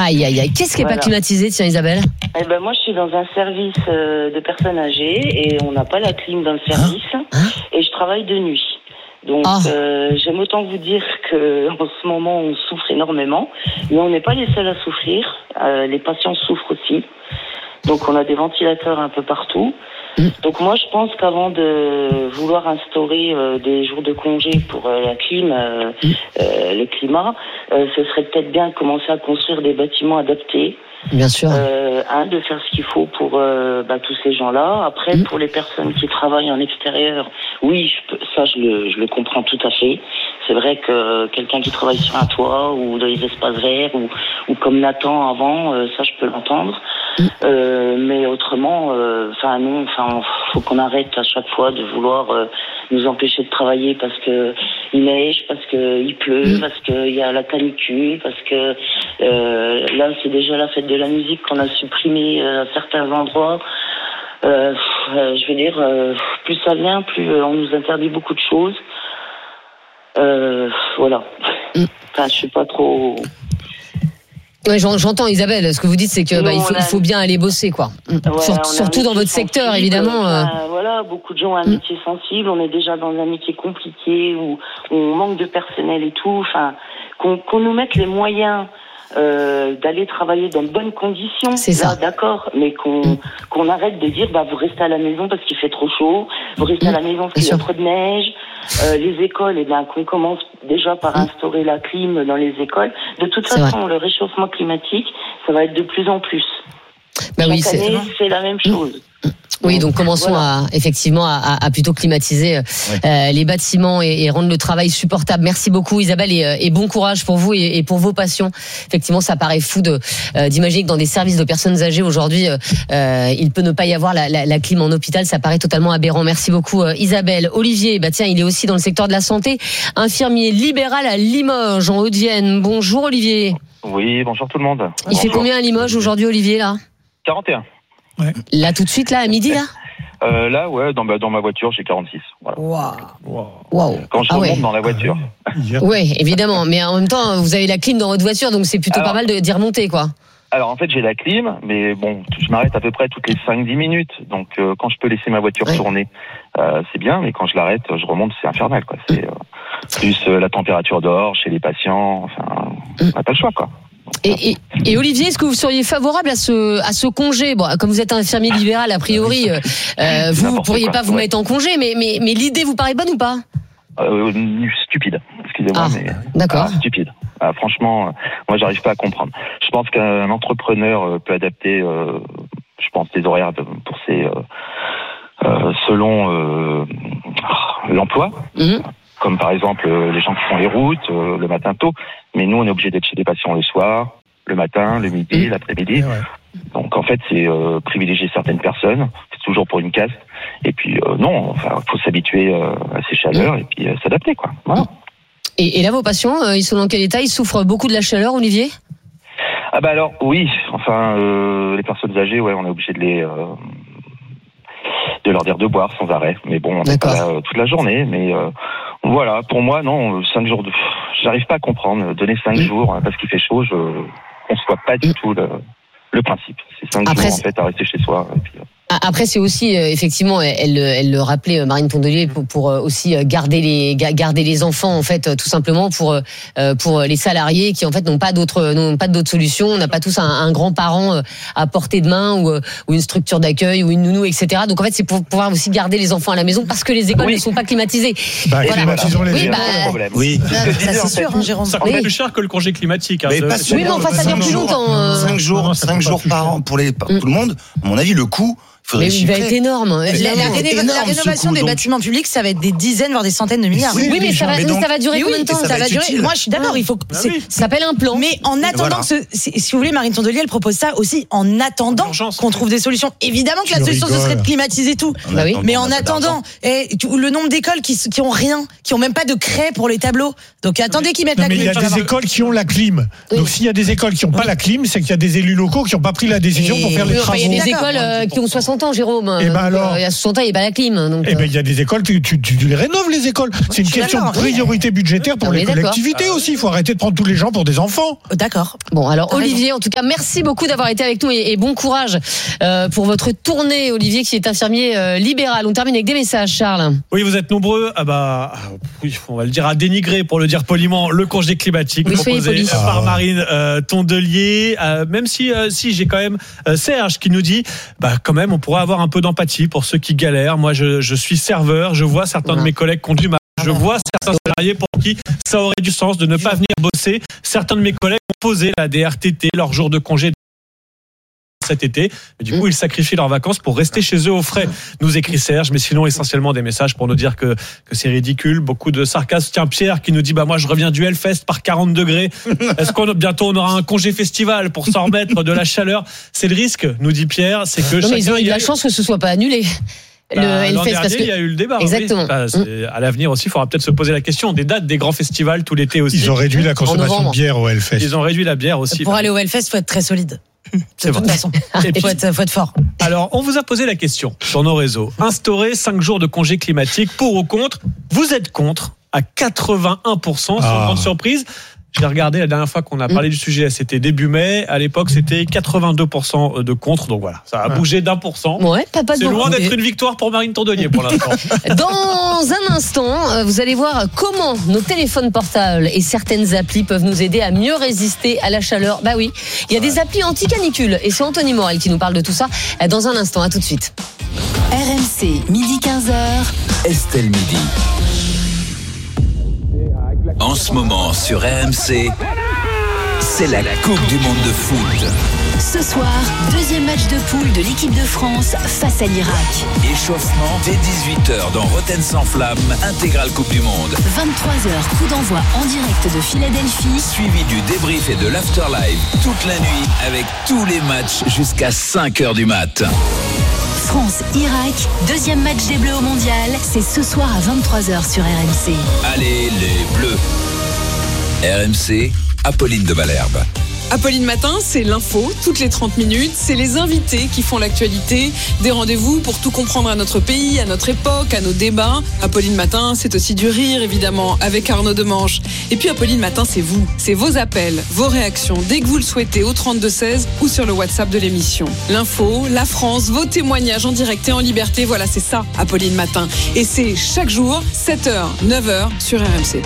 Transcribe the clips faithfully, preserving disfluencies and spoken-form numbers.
Aïe, aïe, aïe. Qu'est-ce qui n'est Voilà. pas climatisé, tiens, Isabelle? Eh ben moi, je suis dans un service euh, de personnes âgées et on n'a pas la clim dans le service Hein hein et je travaille de nuit. Donc, Ah. euh, j'aime autant vous dire que en ce moment, on souffre énormément, mais on n'est pas les seuls à souffrir. Euh, les patients souffrent aussi. Donc, on a des ventilateurs un peu partout. Mm. Donc, moi, je pense qu'avant de vouloir instaurer euh, des jours de congé pour euh, la clim, euh, Mm. euh, le climat, euh, ce serait peut-être bien de commencer à construire des bâtiments adaptés. Bien sûr. Euh, un, de faire ce qu'il faut pour euh, bah, tous ces gens-là. Après, Mmh. pour les personnes qui travaillent en extérieur, oui, je peux, ça, je le, je le comprends tout à fait. C'est vrai que quelqu'un qui travaille sur un toit ou dans les espaces verts ou, ou comme Nathan avant, euh, ça, je peux l'entendre. Mmh. Euh, mais autrement, enfin, euh, non, enfin, faut qu'on arrête à chaque fois de vouloir euh, nous empêcher de travailler parce que il neige, parce que il pleut, mmh. parce qu'il y a la canicule, parce que euh, là, c'est déjà la fête de la musique qu'on a supprimée euh, à certains endroits. Euh, euh, je veux dire, euh, plus ça vient, plus euh, on nous interdit beaucoup de choses. Euh, voilà. Mmh. Enfin, je suis pas trop. Ouais, j'entends Isabelle. Ce que vous dites, c'est que bah, il faut, il faut bien aller bosser, quoi. Ouais, Sur, surtout dans votre sensible, secteur, évidemment. Enfin, euh... Voilà, beaucoup de gens ont un mm. métier sensible. On est déjà dans un métier compliqué où on manque de personnel et tout. Enfin, qu'on, qu'on nous mette les moyens euh, d'aller travailler dans de bonnes conditions. C'est ça. Là, d'accord, mais qu'on mm. qu'on arrête de dire, bah, vous restez à la maison parce qu'il fait trop chaud. Vous restez mm. à la maison parce qu'il y a trop de neige. Euh, les écoles, eh bien, qu'on commence déjà par instaurer la clim dans les écoles. De toute c'est façon, vrai. le réchauffement climatique, ça va être de plus en plus. Bah Chaque oui, c'est... année, c'est la même chose. Oui, donc commençons voilà. à effectivement à, à plutôt climatiser ouais. euh, les bâtiments et, et rendre le travail supportable. Merci beaucoup Isabelle et, et bon courage pour vous et, et pour vos patients. Effectivement, ça paraît fou de euh, d'imaginer que dans des services de personnes âgées aujourd'hui, euh, il peut ne pas y avoir la, la, la clim en hôpital. Ça paraît totalement aberrant. Merci beaucoup euh, Isabelle. Olivier, bah tiens, il est aussi dans le secteur de la santé, infirmier libéral à Limoges en Haute-Vienne. Bonjour Olivier. Oui, bonjour tout le monde. Il bonjour. fait combien à Limoges aujourd'hui Olivier là? quarante et un. Ouais. Là tout de suite là à midi là euh, Là ouais dans ma, dans ma voiture j'ai quarante-six. Voilà. Wow. Wow. Quand je ah remonte ouais. dans la voiture. Oui évidemment, mais en même temps vous avez la clim dans votre voiture donc c'est plutôt alors, pas mal de, d'y remonter quoi. Alors en fait j'ai la clim mais bon je m'arrête à peu près toutes les cinq dix minutes donc euh, quand je peux laisser ma voiture ouais. tourner euh, c'est bien mais quand je l'arrête je remonte c'est infernal quoi. C'est euh, plus euh, la température dehors chez les patients enfin on n'a pas le choix quoi. Et, et, et Olivier, est-ce que vous seriez favorable à ce à ce congé? Bon, comme vous êtes un infirmier libéral, a priori, euh, vous ne pourriez pas vous ouais. mettre en congé, mais mais mais l'idée vous paraît bonne ou pas? euh, Stupide, excusez-moi, ah, mais d'accord. Ah, stupide. Ah, franchement, euh, moi, j'arrive pas à comprendre. Je pense qu'un entrepreneur euh, peut adapter, euh, je pense, des horaires de, pour ses euh, euh, selon euh, l'emploi. Mm-hmm. Comme par exemple euh, les gens qui font les routes euh, le matin tôt, mais nous on est obligé d'être chez les patients le soir, le matin, le midi, mmh. l'après-midi. Ouais. Donc en fait c'est euh, privilégier certaines personnes, c'est toujours pour une caste. Et puis euh, non, enfin faut s'habituer euh, à ces chaleurs mmh. et puis euh, s'adapter quoi. Voilà. Et, et là vos patients, euh, ils sont dans quel état? Ils souffrent beaucoup de la chaleur, Olivier? Ah bah alors oui, enfin euh, les personnes âgées, ouais, on est obligé de les euh, de leur dire de boire sans arrêt. Mais bon, on n'est pas là euh, toute la journée, mais euh, voilà, pour moi, non, cinq jours de... J'arrive pas à comprendre. Donner cinq mmh. jours, parce qu'il fait chaud, je... on ne voit pas du tout le, le principe. C'est cinq Après, jours, en fait, à rester chez soi. Et puis, euh... Après, c'est aussi, euh, effectivement, elle, elle le rappelait, Marine Tondelier, pour, pour euh, aussi garder les, garder les enfants, en fait, tout simplement pour, euh, pour les salariés qui, en fait, n'ont pas d'autres, n'ont pas d'autres solutions. On n'a pas tous un, un grand-parent à portée de main ou, ou une structure d'accueil ou une nounou, et cetera. Donc, en fait, c'est pour pouvoir aussi garder les enfants à la maison parce que les écoles oui. ne sont pas climatisées. Bah, voilà. Climatisons les oui, bah, oui. Ça, ça c'est sûr, hein, Jérôme. Ça coûte oui. plus cher que le congé climatique. Hein, mais de... pas oui, mais enfin, ça dure plus longtemps. cinq jours, cinq jours par an pour les, pour tout le monde. À mon avis, le coût, mais il va être énorme. La, la, rénova- énorme la rénovation des donc. bâtiments publics, ça va être des dizaines, voire des centaines de milliards. Oui, oui mais, ça va, mais donc, ça va durer combien de temps? Ça, ça va durer. Utile. Moi, je suis d'accord. Il faut. Ah oui. Ça s'appelle un plan. Mais en attendant, voilà. ce, si vous voulez, Marine Tondelier, elle propose ça aussi en attendant qu'on trouve des solutions. Évidemment que tu la solution, rigoles. ce serait de climatiser tout. Bah oui. Mais en attendant, et, le nombre d'écoles qui, qui ont rien, qui ont même pas de craie pour les tableaux. Donc attendez qu'ils mettent non, la clim. Mais il y a des écoles qui ont la clim. Donc s'il y a des écoles qui n'ont pas la clim, c'est qu'il y a des élus locaux qui n'ont pas pris la décision pour faire les travaux. Il y a des écoles qui ont soixante soixante ans, Jérôme. Et ben alors, euh, il y a soixante ans, il n'y a pas la clim. Donc, eh ben, il y a des écoles, tu, tu, tu les rénoves, les écoles. Ouais, c'est une question de priorité oui. budgétaire pour non, les collectivités d'accord. aussi. Il faut arrêter de prendre tous les gens pour des enfants. D'accord. Bon, alors, T'as Olivier, raison. En tout cas, merci beaucoup d'avoir été avec nous et, et bon courage euh, pour votre tournée, Olivier, qui est infirmier euh, libéral. On termine avec des messages, Charles. Oui, vous êtes nombreux. Ah bah, oui, on va le dire à dénigrer, pour le dire poliment, le congé climatique oui, proposé par Marine euh, Tondelier. Euh, même si, euh, si j'ai quand même euh, Serge qui nous dit, bah quand même, on pourrait avoir un peu d'empathie pour ceux qui galèrent. Moi, je, je suis serveur, je vois certains voilà. de mes collègues qui ont du mal. Je vois certains salariés pour qui ça aurait du sens de ne pas venir bosser. Certains de mes collègues ont posé la D R T T, leur jour de congé cet été. Mais du coup, ils sacrifient leurs vacances pour rester chez eux au frais. Nous écrit Serge, mais sinon essentiellement des messages pour nous dire que, que c'est ridicule. Beaucoup de sarcasme. Tiens, Pierre qui nous dit, bah moi je reviens du Hellfest par quarante degrés. Est-ce qu'on bientôt on aura un congé festival pour s'en remettre de la chaleur? C'est le risque, nous dit Pierre. C'est que non, mais ils ont eu de la chance que ce soit pas annulé. Bah, le l'an dernier, parce que... il y a eu le débat. Exactement. Oui, bah, c'est, à l'avenir aussi, il faudra peut-être se poser la question des dates des grands festivals tout l'été aussi. Ils ont réduit la consommation de bière au Hellfest. Ils ont réduit la bière aussi. Pour aller au Hellfest, il faut être très solide. C'est de toute façon. Il faut être, faut être fort. Alors, on vous a posé la question sur nos réseaux. Instaurer cinq jours de congé climatique, pour ou contre? Vous êtes contre à quatre-vingt-un pour cent, sans ah. grande surprise. J'ai regardé la dernière fois qu'on a parlé mmh. du sujet, c'était début mai. À l'époque, c'était quatre-vingt-deux pour cent de contre. Donc voilà, ça a bougé d'un pour cent. Ouais, pas, pas C'est loin d'être une victoire pour Marine Tondelier pour l'instant. Dans un instant, vous allez voir comment nos téléphones portables et certaines applis peuvent nous aider à mieux résister à la chaleur. Bah oui, il y a des applis anti-canicule et c'est Anthony Morel qui nous parle de tout ça dans un instant. À tout de suite. R M C, midi quinze heures. Estelle Midi. En ce moment sur R M C, c'est la Coupe du Monde de foot. Ce soir, deuxième match de poule de l'équipe de France face à l'Irak. Échauffement dès dix-huit heures dans Rotten sans flamme, intégrale Coupe du Monde. vingt-trois heures, coup d'envoi en direct de Philadelphie. Suivi du débrief et de l'afterlive toute la nuit avec tous les matchs jusqu'à cinq heures du mat. France-Irak, deuxième match des Bleus au Mondial, c'est ce soir à vingt-trois heures sur R M C. Allez les Bleus. R M C, Apolline de Malherbe. Apolline Matin, c'est l'info, toutes les trente minutes. C'est les invités qui font l'actualité. Des rendez-vous pour tout comprendre à notre pays, à notre époque, à nos débats. Apolline Matin, c'est aussi du rire, évidemment, avec Arnaud Demanche. Et puis Apolline Matin, c'est vous. C'est vos appels, vos réactions, dès que vous le souhaitez, au trente-deux seize ou sur le WhatsApp de l'émission. L'info, la France, vos témoignages en direct et en liberté. Voilà, c'est ça, Apolline Matin. Et c'est chaque jour, sept heures, neuf heures, sur R M C.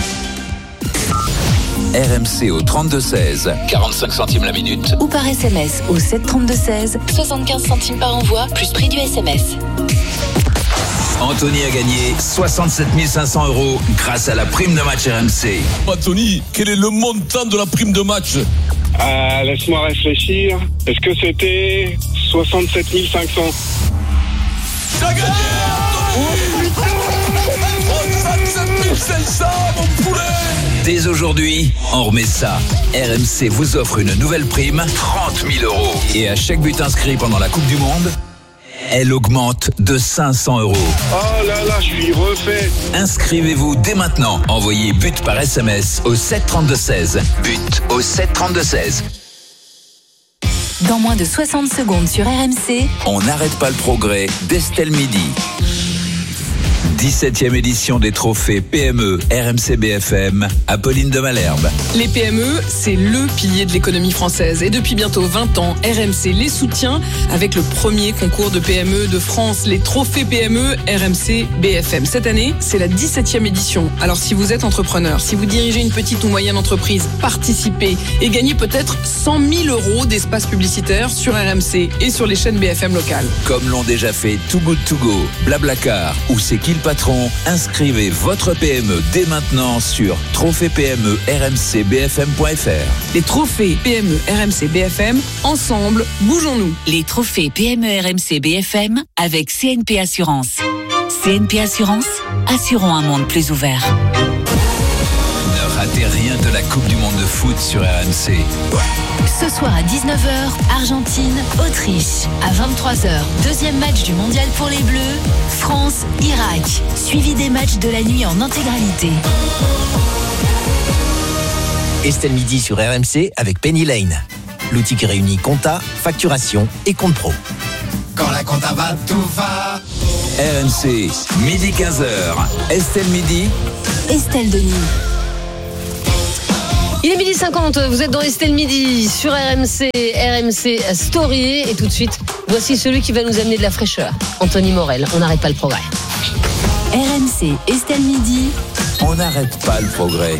R M C au trente-deux seize, quarante-cinq centimes la minute. Ou par S M S au sept trente-deux seize, soixante-quinze centimes par envoi, plus prix du S M S. Anthony a gagné soixante-sept mille cinq cents euros grâce à la prime de match R M C. Anthony, quel est le montant de la prime de match? euh, Laisse-moi réfléchir. Est-ce que c'était soixante-sept mille cinq cents? T'as gagné, Anthony! soixante-sept mille cinq cents, mon poulet! Dès aujourd'hui, on remet ça. R M C vous offre une nouvelle prime, trente mille euros. Et à chaque but inscrit pendant la Coupe du Monde, elle augmente de cinq cents euros. Oh là là, je suis refait. Inscrivez-vous dès maintenant. Envoyez but par S M S au sept trente-deux seize. But au sept trente-deux seize. Dans moins de soixante secondes sur R M C, on n'arrête pas le progrès d'Estelle Midi. dix-septième édition des trophées P M E R M C B F M, Apolline de Malherbe. Les P M E, c'est le pilier de l'économie française. Et depuis bientôt vingt ans, R M C les soutient avec le premier concours de P M E de France, les trophées P M E R M C B F M. Cette année, c'est la dix-septième édition. Alors si vous êtes entrepreneur, si vous dirigez une petite ou moyenne entreprise, participez et gagnez peut-être cent mille euros d'espace publicitaire sur R M C et sur les chaînes B F M locales. Comme l'ont déjà fait Too Good To Go, Blablacar ou C'est qui le patron, inscrivez votre P M E dès maintenant sur trophée P M E R M C B F M point F R. Les trophées P M E R M C B F M, ensemble, bougeons-nous. Les trophées P M E R M C B F M avec C N P Assurance. C N P Assurance, assurons un monde plus ouvert. Ne ratez rien de la Coupe du Monde de foot sur R M C. Ce soir à dix-neuf heures, Argentine, Autriche. À vingt-trois heures, deuxième match du mondial pour les Bleus, France, Irak. Suivi des matchs de la nuit en intégralité. Estelle Midi sur R M C avec Penny Lane. L'outil qui réunit compta, facturation et compte pro. Quand la compta va, tout va. R M C, midi quinze heures. Estelle Midi. Estelle Denis. Il est midi cinquante, vous êtes dans Estelle Midi sur R M C, R M C Story. Et tout de suite, voici celui qui va nous amener de la fraîcheur. Anthony Morel, on n'arrête pas le progrès. R M C, Estelle Midi. On n'arrête pas le progrès.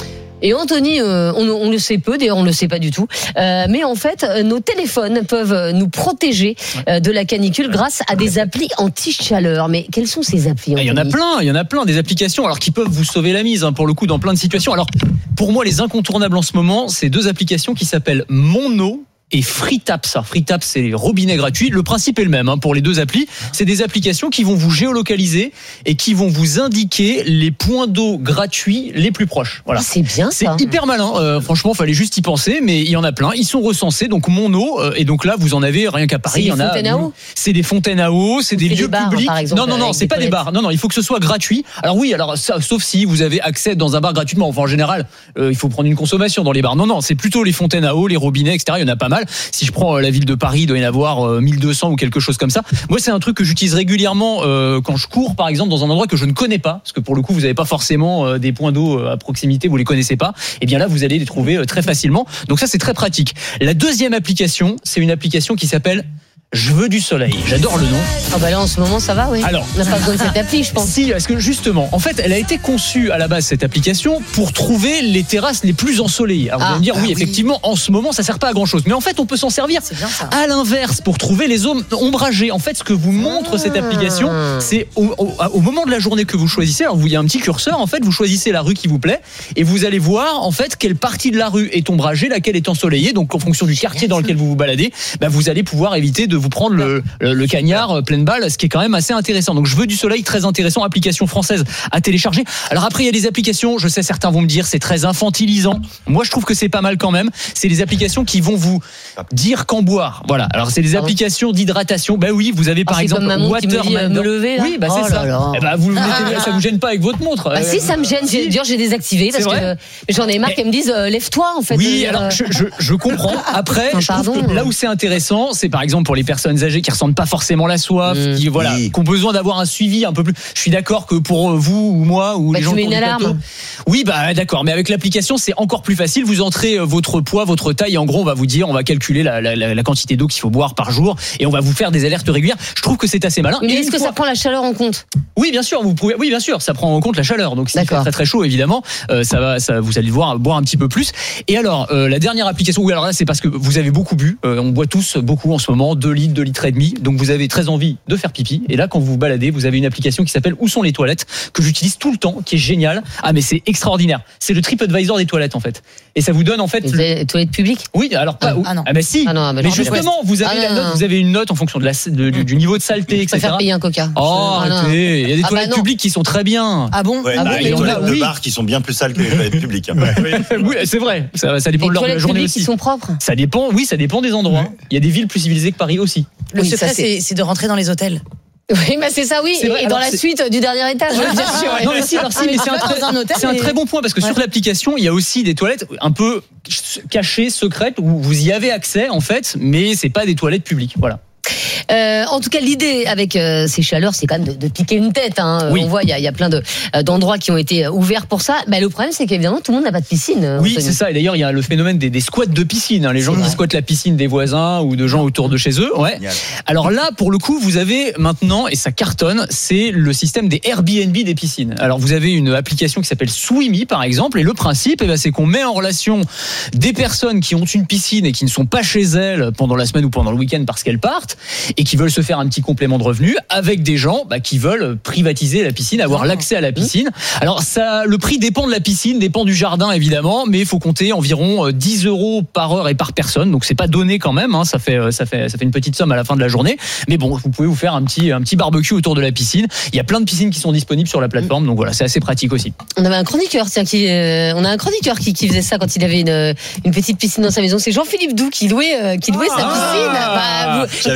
Et Anthony, euh, on, on le sait peu, d'ailleurs on le sait pas du tout, euh, mais en fait, nos téléphones peuvent nous protéger euh, de la canicule grâce à des applis anti-chaleur. Mais quelles sont ces applis, Anthony ? Il y en a plein, il y en a plein, des applications alors qui peuvent vous sauver la mise, hein, pour le coup, dans plein de situations. Alors, pour moi, les incontournables en ce moment, c'est deux applications qui s'appellent Mon Eau et FreeTaps. Alors, FreeTaps, c'est les robinets gratuits. Le principe est le même, hein, pour les deux applis. C'est des applications qui vont vous géolocaliser et qui vont vous indiquer les points d'eau gratuits les plus proches. Voilà. C'est bien ça. C'est hyper malin. Euh, franchement, fallait juste y penser, mais il y en a plein. Ils sont recensés. Donc, Mon Eau, euh, et donc là, vous en avez rien qu'à Paris. C'est des il y en fontaines a, à eau. C'est des fontaines à eau, c'est des des lieux bars, publics. par exemple, non, non, non, c'est pas des bars. Non, non, il faut que ce soit gratuit. Alors oui, alors ça, sauf si vous avez accès dans un bar gratuitement. Enfin, en général, euh, il faut prendre une consommation dans les bars. Non, non, c'est plutôt les fontaines à eau, les robinets, et cetera. Il y en a pas mal. Si je prends la ville de Paris, il doit y en avoir mille deux cents ou quelque chose comme ça. Moi, c'est un truc que j'utilise régulièrement euh, quand je cours, par exemple, dans un endroit que je ne connais pas, parce que pour le coup, vous n'avez pas forcément euh, des points d'eau à proximité, vous les connaissez pas. Et bien là, vous allez les trouver euh, très facilement. Donc ça, c'est très pratique. La deuxième application, c'est une application qui s'appelle Je veux du soleil. J'adore le nom. Ah bah là en ce moment ça va, oui. Alors, on n'a pas besoin de cette appli, je pense. Si, parce que justement, en fait, elle a été conçue à la base, cette application, pour trouver les terrasses les plus ensoleillées. Alors, vous Ah, allez me dire, ah oui, oui. effectivement, en ce moment, ça sert pas à grand chose. Mais en fait, on peut s'en servir. C'est bien ça. À l'inverse, pour trouver les zones ombragées. En fait, ce que vous montre cette application, c'est au, au, au moment de la journée que vous choisissez. Alors, vous, il y a un petit curseur. En fait, vous choisissez la rue qui vous plaît et vous allez voir, en fait, quelle partie de la rue est ombragée, laquelle est ensoleillée. Donc, en fonction du quartier dans lequel vous vous baladez, bah, vous allez pouvoir éviter de vous prendre le, le, le cagnard pleine balle, ce qui est quand même assez intéressant. Donc, Je veux du soleil, très intéressant. Application française à télécharger. Alors après, il y a des applications. Je sais, certains vont me dire, c'est très infantilisant. Moi, je trouve que c'est pas mal quand même. C'est les applications qui vont vous dire quand boire. Voilà. Alors, c'est des Pardon. applications d'hydratation. Ben oui, vous avez par Ah, c'est exemple comme ma montre qui me dit, euh, Waterman. me lever, là. Oui, bah c'est Oh ça. là là. Eh ben, vous, mettez- ça vous gêne pas avec votre montre. Bah Euh, si, ça me gêne. J'ai- D'ailleurs, j'ai désactivé parce C'est vrai que j'en ai marre qu'elles me disent euh, lève-toi en fait. Oui, Euh, alors je, je, je comprends. Après, Non, je trouve pardon. que là où c'est intéressant, c'est par exemple pour les personnes âgées qui ressentent pas forcément la soif, Mmh. qui voilà, Oui. qui ont besoin d'avoir un suivi un peu plus. Je suis d'accord que pour vous ou moi ou Bah, les tu gens mets autour une du alarme. plateau- Oui, bah d'accord, mais avec l'application, c'est encore plus facile. Vous entrez euh, votre poids, votre taille, et en gros, on va vous dire, on va calculer la, la, la, la quantité d'eau qu'il faut boire par jour, et on va vous faire des alertes régulières. Je trouve que c'est assez malin. Mais Et est-ce une que fois- ça prend la chaleur en compte ? Oui, bien sûr, vous pouvez. Oui, bien sûr, ça prend en compte la chaleur. Donc, s'il fait D'accord. très très chaud, évidemment, euh, ça va, ça, vous allez voir boire un petit peu plus. Et alors, euh, la dernière application. Oui, alors là, c'est parce que vous avez beaucoup bu. Euh, on boit tous beaucoup en ce moment, deux litres, deux litres et demi. Donc, vous avez très envie de faire pipi. Et là, quand vous vous baladez, vous avez une application qui s'appelle Où sont les toilettes, que j'utilise tout le temps, qui est géniale. Ah, mais c'est extraordinaire. C'est le TripAdvisor des toilettes, en fait. Et ça vous donne en fait. Vous avez- toilettes publiques ? Oui, alors pas. Ah, ah non. Ah, bah si. Ah non, bah mais non, justement, vous avez Ah la non, note, non. vous avez une note en fonction de la, de- du, du niveau de saleté, Je et cetera. préfère payer un coca. Oh, Ah non. arrêtez. Il y a des Ah bah toilettes non. publiques qui sont très bien. Ah bon Ouais, Ah bah, bon, les mais on a- toilettes de oui. bar qui sont bien plus sales que les toilettes publiques. hein. Oui, c'est vrai. Ça, ça dépend Les de l'heure de la toilettes journée publiques aussi. qui sont propres. Ça dépend. Oui, ça dépend des endroits. Il y a des villes plus civilisées que Paris aussi. Le Oui, secret, ça, c'est- c'est c'est de rentrer dans les hôtels. Oui, bah c'est ça, oui. C'est vrai, Et dans alors la c'est- suite du dernier étage. Ouais, oui, bien sûr. Non mais si, alors si, Ah, mais mais tu c'est un, vas très, dans un hôtel c'est un et- très bon point parce que Ouais. sur l'application, il y a aussi des toilettes un peu cachées, secrètes où vous y avez accès en fait, mais c'est pas des toilettes publiques. Voilà. Euh, en tout cas, l'idée avec euh, ces chaleurs, c'est quand même de, de piquer une tête. Hein. Oui. On voit, il y a, il y a plein de, euh, d'endroits qui ont été ouverts pour ça. Bah, le problème, c'est qu'évidemment, tout le monde n'a pas de piscine. Oui, Anthony. c'est ça. Et d'ailleurs, il y a le phénomène des, des squats de piscine. hein. Les gens C'est qui vrai. squattent la piscine des voisins ou de gens autour de chez eux. Ouais. Génial. Alors là, pour le coup, vous avez maintenant, et ça cartonne, c'est le système des Airbnb des piscines. Alors vous avez une application qui s'appelle Swimmy, par exemple, et le principe, eh ben, c'est qu'on met en relation des personnes qui ont une piscine et qui ne sont pas chez elles pendant la semaine ou pendant le week-end parce qu'elles partent et qui veulent se faire un petit complément de revenus avec des gens bah, qui veulent privatiser la piscine, avoir l'accès à la piscine. Alors ça, le prix dépend de la piscine, dépend du jardin évidemment, mais il faut compter environ dix euros par heure et par personne. Donc c'est pas donné quand même, hein, ça fait ça fait ça fait une petite somme à la fin de la journée. Mais bon, vous pouvez vous faire un petit un petit barbecue autour de la piscine. Il y a plein de piscines qui sont disponibles sur la plateforme, donc voilà, c'est assez pratique aussi. On avait un chroniqueur, tiens, qui, euh, on a un chroniqueur qui, qui faisait ça quand il avait une, une petite piscine dans sa maison. C'est Jean-Philippe Doux qui louait, euh, qui louait sa piscine. Bah, vous J'avais vous connaissez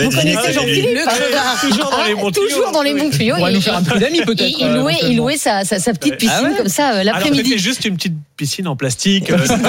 c'est Jean-Philippe. Toujours dans les bons tuyaux. Toujours dans les bons tuyaux. On va nous faire un prix d'amis peut-être. Il louait, il louait sa, sa, sa petite piscine ah ouais. comme ça l'après-midi. Alors c'était juste une petite piscine en plastique.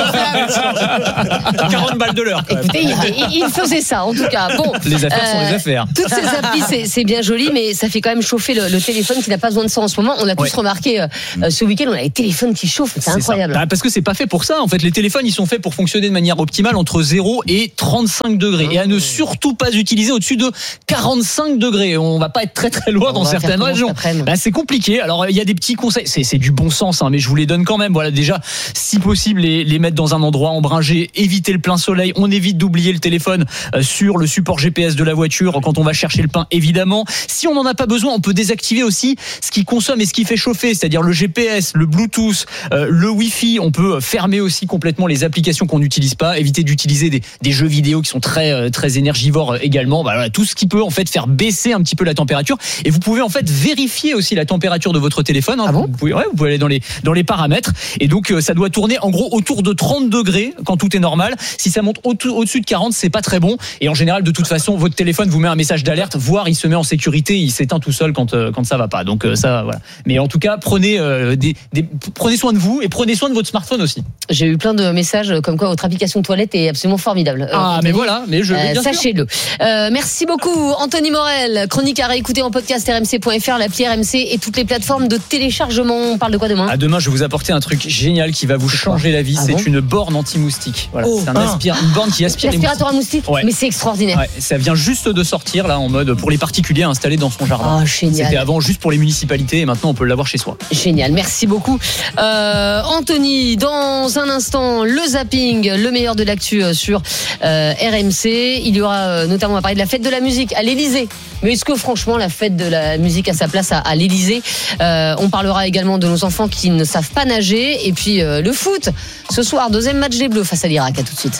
quarante balles de l'heure. Écoutez, il, il faisait ça en tout cas. Bon, les affaires euh, sont les affaires. Toutes ces applis, c'est, c'est bien joli, mais ça fait quand même chauffer le, le téléphone qui n'a pas besoin de ça en ce moment. On a tous ouais. remarqué euh, ce week-end, on a les téléphones qui chauffent, c'est, c'est incroyable. Bah, parce que c'est pas fait pour ça. En fait, les téléphones, ils sont faits pour fonctionner de manière optimale entre zéro et trente-cinq degrés, et à ne surtout pas utiliser au-dessus de quarante-cinq degrés. On va pas être très très loin on dans certaines régions. Bah, c'est compliqué. Alors il y a des petits conseils. C'est, c'est du bon sens, hein, mais je vous les donne quand même. Voilà, déjà, si possible, les, les mettre dans un endroit ombragé, éviter le plein soleil. On évite d'oublier le téléphone euh, sur le support G P S de la voiture quand on va chercher le pain, évidemment. Si on n'en a pas besoin, on peut désactiver aussi ce qui consomme et ce qui fait chauffer, c'est-à-dire le G P S, le Bluetooth, euh, le Wi-Fi. On peut fermer aussi complètement les applications qu'on n'utilise pas, éviter d'utiliser des, des jeux vidéo qui sont très euh, très énergivores également. Bah, voilà, tout ce qui peut en fait faire baisser un petit peu la température. Et vous pouvez en fait vérifier aussi la température de votre téléphone. Hein. Ah bon vous pouvez, ouais, vous pouvez aller dans les dans les paramètres. Et donc euh, ça doit tourner en gros autour de trente degrés quand tout est normal. Si ça monte au- au-dessus de quarante, c'est pas très bon. Et en général, de toute façon, votre téléphone vous met un message d'alerte, voire il se met en sécurité, il s'éteint tout seul quand euh, quand ça va pas. Donc euh, ça, voilà. Mais en tout cas, prenez euh, des, des prenez soin de vous et prenez soin de votre smartphone aussi. J'ai eu plein de messages comme quoi votre application de toilette est absolument formidable. Ah, euh, mais voilà, mais je euh, sachez-le. Euh, merci beaucoup, Anthony Morel. Chronique à réécouter en podcast r m c point f r, l'appli R M C et toutes les plateformes de téléchargement. On parle de quoi demain ? À demain, je vais vous apporter un truc génial qui va vous changer la vie. Ah c'est bon une borne anti-moustique. Voilà, oh, c'est un aspire, une borne qui aspire. L'aspirateur à moustiques. Ouais. Mais c'est extraordinaire. Ouais, ça vient juste de sortir là en mode pour les particuliers installés dans son jardin. Oh, génial. C'était avant juste pour les municipalités et maintenant on peut l'avoir chez soi. Génial, merci beaucoup, euh, Anthony. Dans un instant, le zapping, le meilleur de l'actu sur euh, R M C. Il y aura euh, notamment, on va parler de la fête de la musique à l'Élysée. Mais est-ce que franchement la fête de la musique a sa place à, à l'Élysée ? euh, On parlera également de nos enfants qui ne savent pas nager. Et puis euh, le foot, ce soir, deuxième match des Bleus face à l'Irak. À tout de suite.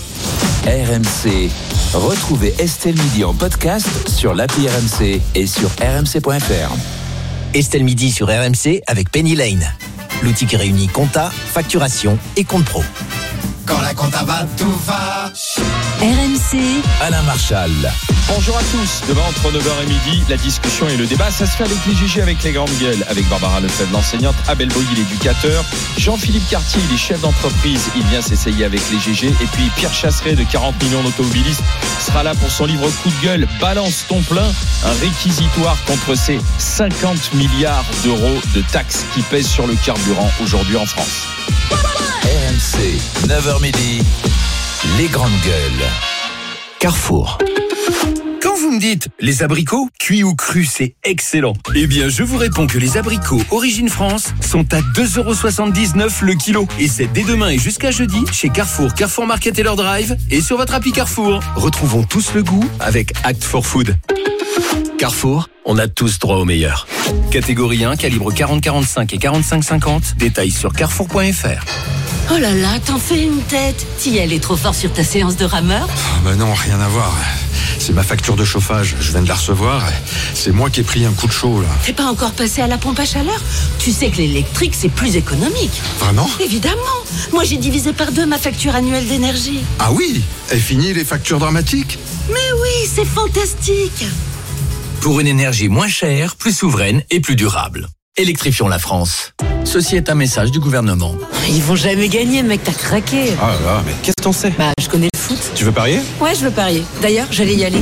R M C. Retrouvez Estelle Midi en podcast sur l'appli R M C et sur r m c point f r. Estelle Midi sur R M C avec Penny Lane. L'outil qui réunit compta, facturation et compte pro. Quand la compta va, tout va. R M C. Alain Marchal. Bonjour à tous. Demain, entre neuf heures et midi, la discussion et le débat, ça se fait avec les G G, avec les grandes gueules, avec Barbara Lefebvre, l'enseignante, Abel Boilly, l'éducateur, Jean-Philippe Cartier, il est chef d'entreprise, il vient s'essayer avec les G G, et puis Pierre Chasseret, de quarante millions d'automobilistes, sera là pour son livre coup de gueule, Balance ton plein, un réquisitoire contre ces cinquante milliards d'euros de taxes qui pèsent sur le carburant aujourd'hui en France. R M C, neuf heures midi, les grandes gueules. Carrefour. Quand vous me dites les abricots, cuits ou crus, c'est excellent. Eh bien, je vous réponds que les abricots Origine France sont à deux euros soixante-dix-neuf le kilo. Et c'est dès demain et jusqu'à jeudi chez Carrefour, Carrefour Market et leur drive et sur votre appli Carrefour. Retrouvons tous le goût avec Act for Food. Carrefour, on a tous droit au meilleur. Catégorie un, calibre quarante quarante-cinq et quarante-cinq cinquante. Détails sur carrefour point f r. Oh là là, t'en fais une tête. T'y allais trop fort sur ta séance de rameur ? Oh bah non, rien à voir. C'est ma facture de chauffage, je viens de la recevoir. C'est moi qui ai pris un coup de chaud là. T'es pas encore passé à la pompe à chaleur ? Tu sais que l'électrique c'est plus économique. Vraiment ? Évidemment. Moi j'ai divisé par deux ma facture annuelle d'énergie. Ah oui ? Et fini les factures dramatiques ? Mais oui, c'est fantastique. Pour une énergie moins chère, plus souveraine et plus durable. Électrifions la France. Ceci est un message du gouvernement. Ils vont jamais gagner, mec, t'as craqué. Ah là là, mais qu'est-ce que t'en sais ? Bah, je connais le foot. Tu veux parier ? Ouais, je veux parier. D'ailleurs, j'allais y aller.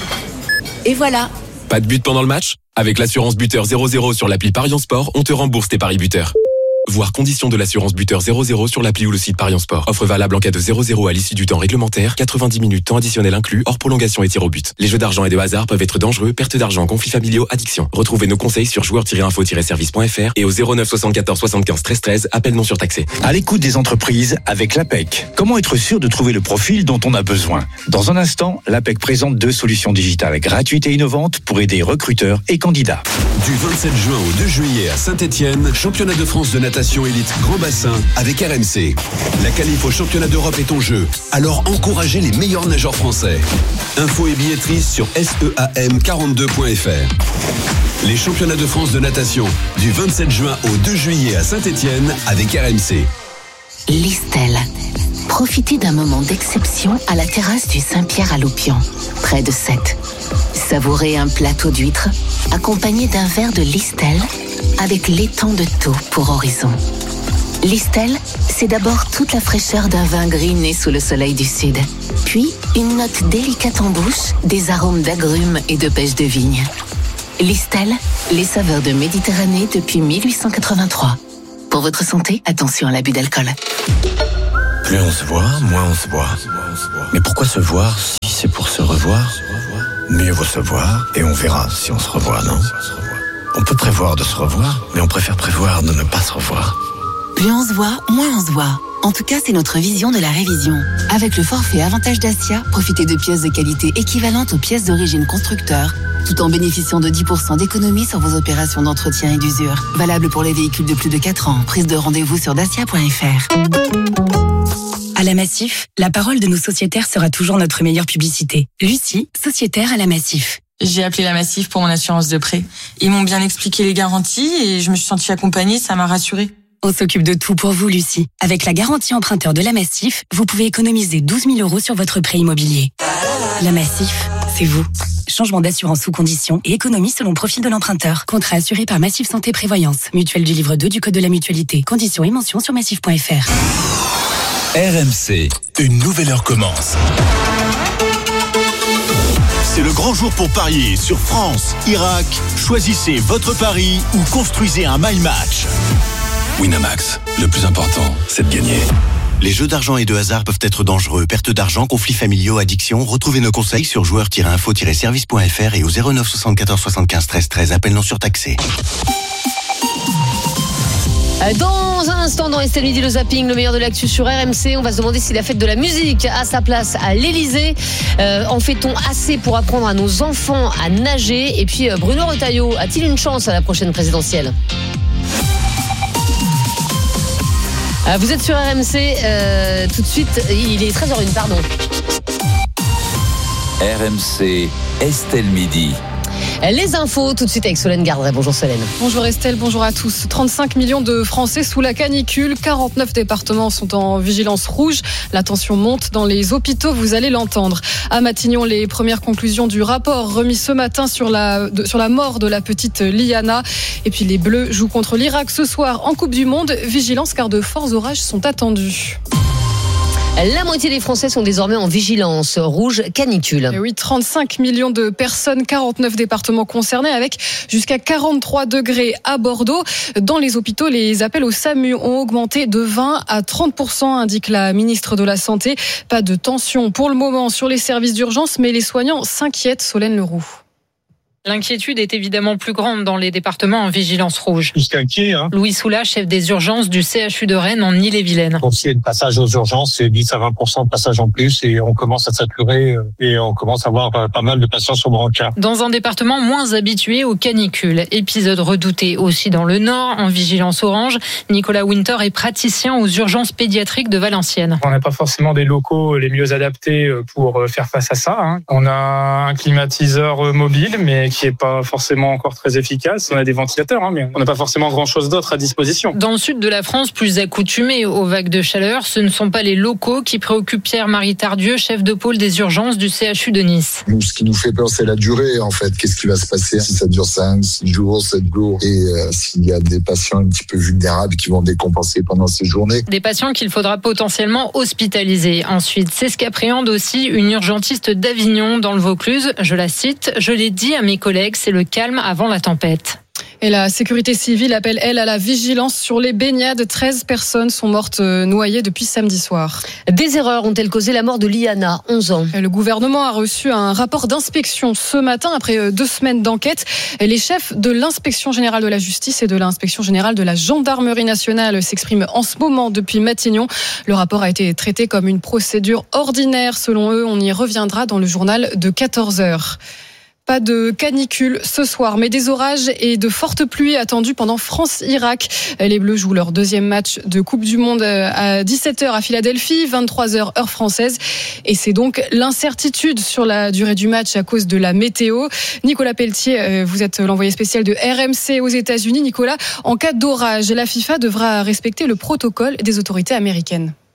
Et voilà. Pas de but pendant le match ? Avec l'assurance buteur zéro zéro sur l'appli Parion Sport, on te rembourse tes paris buteurs. Voir conditions de l'assurance buteur zéro zéro sur l'appli ou le site Parion Sport. Offre valable en cas de zéro zéro à l'issue du temps réglementaire, quatre-vingt-dix minutes temps additionnel inclus, hors prolongation et tir au but. Les jeux d'argent et de hasard peuvent être dangereux, perte d'argent, conflits familiaux, addiction. Retrouvez nos conseils sur joueurs tiret info tiret service point f r et au zéro neuf soixante-quatorze soixante-quinze treize treize, appel non surtaxé. À l'écoute des entreprises avec l'A P E C. Comment être sûr de trouver le profil dont on a besoin ? Dans un instant, l'A P E C présente deux solutions digitales gratuites et innovantes pour aider recruteurs et candidats. Du vingt-sept juin au deux juillet à Saint-Étienne, championnat de France de natation élite grand bassin avec R M C. La qualif au championnat d'Europe est en jeu, alors encouragez les meilleurs nageurs français. Infos et billetterie sur seam quarante-deux point f r. Les championnats de France de natation du vingt-sept juin au deux juillet à Saint-Étienne avec R M C. Listel. profitez d'un moment d'exception à la terrasse du Saint-Pierre à Loupian, près de Sète. Savourez un plateau d'huîtres accompagné d'un verre de Listel avec l'étang de Thau pour horizon. Listel, c'est d'abord toute la fraîcheur d'un vin gris né sous le soleil du sud. Puis, une note délicate en bouche, des arômes d'agrumes et de pêche de vigne. Listel, les saveurs de Méditerranée depuis mille huit cent quatre-vingt-trois. Pour votre santé, attention à l'abus d'alcool. Plus on se voit, moins on se voit. Mais pourquoi se voir si c'est pour se revoir ? Mieux vaut se voir et on verra si on se revoit, non ? On peut prévoir de se revoir, mais on préfère prévoir de ne pas se revoir. Plus on se voit, moins on se voit. En tout cas, c'est notre vision de la révision. Avec le forfait Avantage Dacia, profitez de pièces de qualité équivalentes aux pièces d'origine constructeur, tout en bénéficiant de dix pour cent d'économie sur vos opérations d'entretien et d'usure. Valable pour les véhicules de plus de quatre ans. Prise de rendez-vous sur dacia point f r. À la Massif, la parole de nos sociétaires sera toujours notre meilleure publicité. Lucie, sociétaire à la Massif. J'ai appelé la Massif pour mon assurance de prêt. Ils m'ont bien expliqué les garanties et je me suis sentie accompagnée, ça m'a rassurée. On s'occupe de tout pour vous, Lucie. Avec la garantie emprunteur de la Massif, vous pouvez économiser douze mille euros sur votre prêt immobilier. La Massif, c'est vous. Changement d'assurance sous conditions et économie selon profil de l'emprunteur. Contrat assuré par Massif Santé Prévoyance. Mutuelle du livre deux du Code de la Mutualité. Conditions et mentions sur massif point f r. R M C, une nouvelle heure commence. C'est le grand jour pour parier sur France, Irak. Choisissez votre pari ou construisez un my match. Winamax, le plus important, c'est de gagner. Les jeux d'argent et de hasard peuvent être dangereux. Perte d'argent, conflits familiaux, addiction. Retrouvez nos conseils sur joueurs tiret info tiret service point f r et au zéro neuf soixante-quatorze soixante-quinze treize treize. Appel non surtaxé. Dans un instant, dans Estelle Midi, le zapping, le meilleur de l'actu sur R M C, on va se demander si la fête de la musique a sa place à l'Elysée. Euh, en fait-on assez pour apprendre à nos enfants à nager? Et puis Bruno Retailleau a-t-il une chance à la prochaine présidentielle? euh, Vous êtes sur R M C, euh, tout de suite, il est treize heures une, pardon. R M C, Estelle Midi. Les infos, tout de suite avec Solène Gardret. Bonjour Solène. Bonjour Estelle, bonjour à tous. trente-cinq millions de Français sous la canicule. quarante-neuf départements sont en vigilance rouge. La tension monte dans les hôpitaux, vous allez l'entendre. À Matignon, les premières conclusions du rapport remis ce matin sur la, de, sur la mort de la petite Liana. Et puis les Bleus jouent contre l'Irak ce soir en Coupe du Monde. Vigilance car de forts orages sont attendus. La moitié des Français sont désormais en vigilance rouge canicule. Et oui, trente-cinq millions de personnes, quarante-neuf départements concernés avec jusqu'à quarante-trois degrés à Bordeaux. Dans les hôpitaux, les appels au SAMU ont augmenté de vingt à trente pour cent, indique la ministre de la Santé. Pas de tension pour le moment sur les services d'urgence, mais les soignants s'inquiètent, Solène Leroux. L'inquiétude est évidemment plus grande dans les départements en vigilance rouge. Plus qu'inquiet, hein. Louis Soula, chef des urgences du C H U de Rennes en Ille-et-Vilaine. Pour ce qui est de passage aux urgences, c'est dix à vingt pour cent de passage en plus et on commence à saturer et on commence à avoir pas mal de patients sur brancard. Dans un département moins habitué aux canicules. Épisode redouté aussi dans le Nord, en vigilance orange. Nicolas Winter est praticien aux urgences pédiatriques de Valenciennes. On n'a pas forcément des locaux les mieux adaptés pour faire face à ça, hein. On a un climatiseur mobile, mais qui est pas forcément encore très efficace. On a des ventilateurs, hein, mais on n'a pas forcément grand-chose d'autre à disposition. Dans le sud de la France, plus accoutumé aux vagues de chaleur, ce ne sont pas les locaux qui préoccupent Pierre-Marie Tardieu, chef de pôle des urgences du C H U de Nice. Nous, ce qui nous fait peur, c'est la durée, en fait. Qu'est-ce qui va se passer si ça dure cinq, six jours, sept jours et euh, s'il y a des patients un petit peu vulnérables qui vont décompenser pendant ces journées. Des patients qu'il faudra potentiellement hospitaliser. Ensuite, c'est ce qu'appréhende aussi une urgentiste d'Avignon dans le Vaucluse. Je la cite, je l'ai dit à mes collègues, c'est le calme avant la tempête. Et la sécurité civile appelle, elle, à la vigilance sur les baignades. treize personnes sont mortes noyées depuis samedi soir. Des erreurs ont-elles causé la mort de Liana, onze ans? Et le gouvernement a reçu un rapport d'inspection ce matin, après deux semaines d'enquête. Et les chefs de l'inspection générale de la justice et de l'inspection générale de la gendarmerie nationale s'expriment en ce moment depuis Matignon. Le rapport a été traité comme une procédure ordinaire. Selon eux, on y reviendra dans le journal de quatorze heures. Pas de canicule ce soir, mais des orages et de fortes pluies attendues pendant France-Irak. Les Bleus jouent leur deuxième match de Coupe du Monde à dix-sept heures à Philadelphie, vingt-trois heures heure française. Et c'est donc l'incertitude sur la durée du match à cause de la météo. Nicolas Pelletier, vous êtes l'envoyé spécial de R M C aux États-Unis. Nicolas, en cas d'orage, la FIFA devra respecter le protocole des autorités américaines.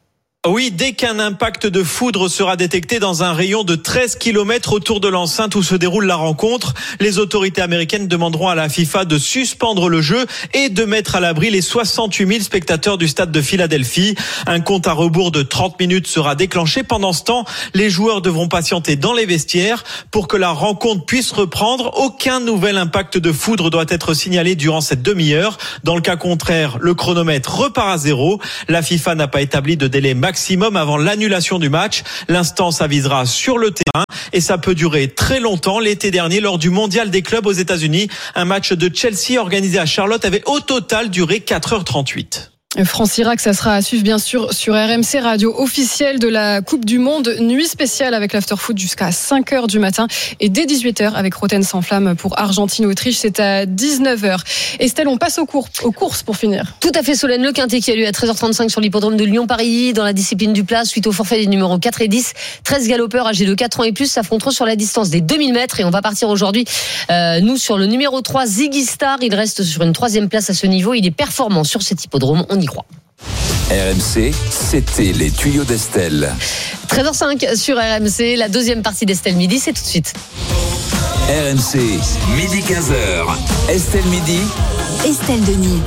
Oui, dès qu'un impact de foudre sera détecté dans un rayon de treize kilomètres autour de l'enceinte où se déroule la rencontre, les autorités américaines demanderont à la FIFA de suspendre le jeu et de mettre à l'abri les soixante-huit mille spectateurs du stade de Philadelphie. Un compte à rebours de trente minutes sera déclenché. Pendant ce temps, les joueurs devront patienter dans les vestiaires pour que la rencontre puisse reprendre. Aucun nouvel impact de foudre doit être signalé durant cette demi-heure. Dans le cas contraire, le chronomètre repart à zéro. La FIFA n'a pas établi de délai maximum maximum avant l'annulation du match. L'instance avisera sur le terrain et ça peut durer très longtemps. L'été dernier, lors du mondial des clubs aux États-Unis, un match de Chelsea organisé à Charlotte avait au total duré quatre heures trente-huit. France-Irak, ça sera à suivre bien sûr sur R M C, radio officielle de la Coupe du Monde. Nuit spéciale avec l'after-foot jusqu'à cinq heures du matin et dès dix-huit heures avec Roten sans flamme pour Argentine-Autriche. C'est à dix-neuf heures. Estelle, on passe aux, cours, aux courses pour finir. Tout à fait, Solène. Le Quintet qui a lieu à treize heures trente-cinq sur l'hippodrome de Lyon-Paris dans la discipline du plat suite au forfait des numéros quatre et dix. treize galopeurs âgés de quatre ans et plus s'affronteront sur la distance des deux mille mètres et on va partir aujourd'hui, euh, nous, sur le numéro trois, Ziggy Star. Il reste sur une troisième place à ce niveau. Il est performant sur cet hippodrome. On y croit. R M C, c'était les tuyaux d'Estelle. treize heures cinq sur R M C, la deuxième partie d'Estelle Midi, c'est tout de suite. R M C, midi quinze heures. Estelle Midi. Estelle Denis.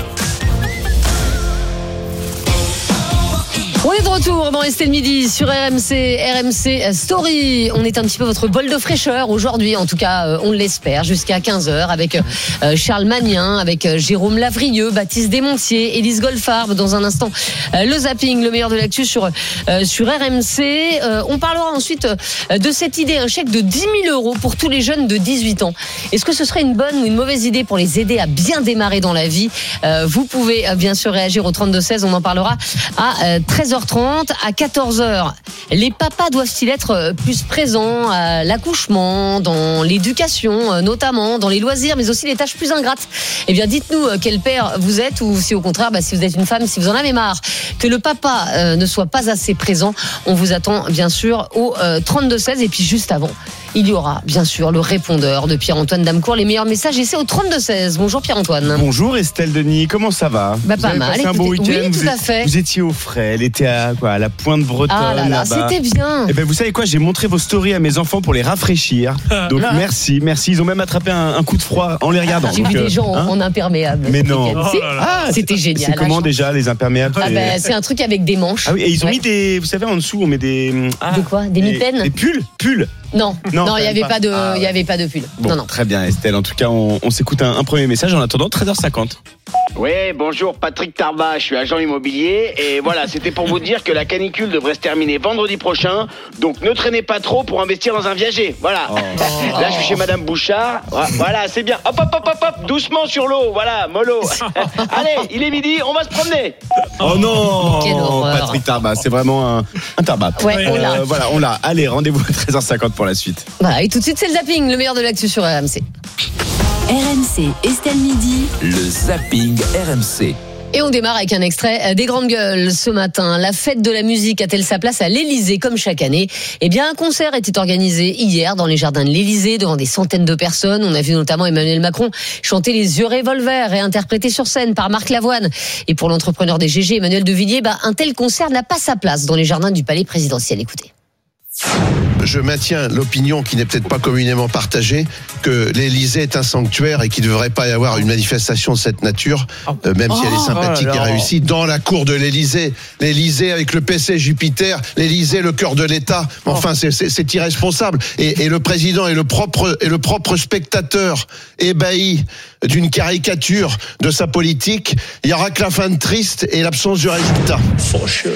On est de retour dans Estelle Midi sur R M C, R M C Story. On est un petit peu votre bol de fraîcheur aujourd'hui, en tout cas on l'espère, jusqu'à quinze heures avec Charles Magnin, avec Jérôme Lavrieux, Baptiste Desmontiers, Élise Goldfarb. Dans un instant, le zapping, le meilleur de l'actu sur, sur R M C. On parlera ensuite de cette idée, un chèque de dix mille euros pour tous les jeunes de dix-huit ans. Est-ce que ce serait une bonne ou une mauvaise idée pour les aider à bien démarrer dans la vie? Vous pouvez bien sûr réagir au trente-deux seize, on en parlera à treize heures trente. À quatorze heures, les papas doivent-ils être plus présents à l'accouchement, dans l'éducation notamment, dans les loisirs, mais aussi les tâches plus ingrates? Eh bien, dites-nous quel père vous êtes, ou si au contraire, bah, si vous êtes une femme, si vous en avez marre que le papa euh, ne soit pas assez présent. On vous attend bien sûr au euh, trente-deux seize. Et puis juste avant, il y aura bien sûr le répondeur de Pierre-Antoine Damecourt, les meilleurs messages, et c'est au trente-deux seize. Bonjour Pierre-Antoine. Bonjour Estelle Denis, comment ça va? Bah, vous pas avez mal, passé un écoutez, bon week-end? oui, tout vous à fait. Vous étiez au frais, elle était à, quoi, à la pointe bretonne. Ah là là, là-bas. c'était bien. Et ben vous savez quoi, j'ai montré vos stories à mes enfants pour les rafraîchir. Donc merci, merci. Ils ont même attrapé un, un coup de froid en les regardant. J'ai donc, vu euh, des gens hein en imperméable. Mais non. Oh ah, c'était génial. C'est comment déjà les imperméables? Ah ben, c'est un truc avec des manches. Ah oui, et ils ont Ouais. mis des, vous savez, en dessous on met des. Ah, de quoi? Des mitaines? Des pulls, pulls. Non, Non, non, il y avait pas. pas de, Ah, il y avait pas de pull. Bon, non, non. très bien Estelle. En tout cas, on, on s'écoute un, un premier message en attendant treize heures cinquante. Oui, bonjour, Patrick Tarba, je suis agent immobilier et voilà, c'était pour vous dire que la canicule devrait se terminer vendredi prochain, donc ne traînez pas trop pour investir dans un viager, voilà. Oh. Là, je suis chez Madame Bouchard, voilà, c'est bien. Hop, hop, hop, hop, hop, doucement sur l'eau, voilà, mollo. Allez, il est midi, on va se promener. Oh non, Quelle horreur. Patrick Tarba, c'est vraiment un, un Tarba. Ouais, on l'a. Voilà, on l'a. Allez, rendez-vous à treize heures cinquante pour la suite. Voilà, et tout de suite, c'est le zapping, le meilleur de l'actu sur R M C. R M C, Estelle Midi. Le zapping R M C. Et on démarre avec un extrait des Grandes Gueules ce matin. La fête de la musique a-t-elle sa place à l'Élysée comme chaque année? Eh bien, un concert était organisé hier dans les jardins de l'Élysée devant des centaines de personnes. On a vu notamment Emmanuel Macron chanter Les Yeux Revolver et interprété sur scène par Marc Lavoine. Et pour l'entrepreneur des G G, Emmanuel de Villiers, bah, un tel concert n'a pas sa place dans les jardins du palais présidentiel. Écoutez. Je maintiens l'opinion qui n'est peut-être pas communément partagée que l'Élysée est un sanctuaire et qu'il ne devrait pas y avoir une manifestation de cette nature, euh, même si elle est sympathique oh et réussie, dans la cour de l'Élysée. L'Élysée avec le P C Jupiter, l'Élysée le cœur de l'État. Enfin, c'est, c'est, c'est irresponsable. Et, et le président est le propre et le propre spectateur ébahi d'une caricature de sa politique. Il y aura que la fin triste et l'absence du résultat. For sure.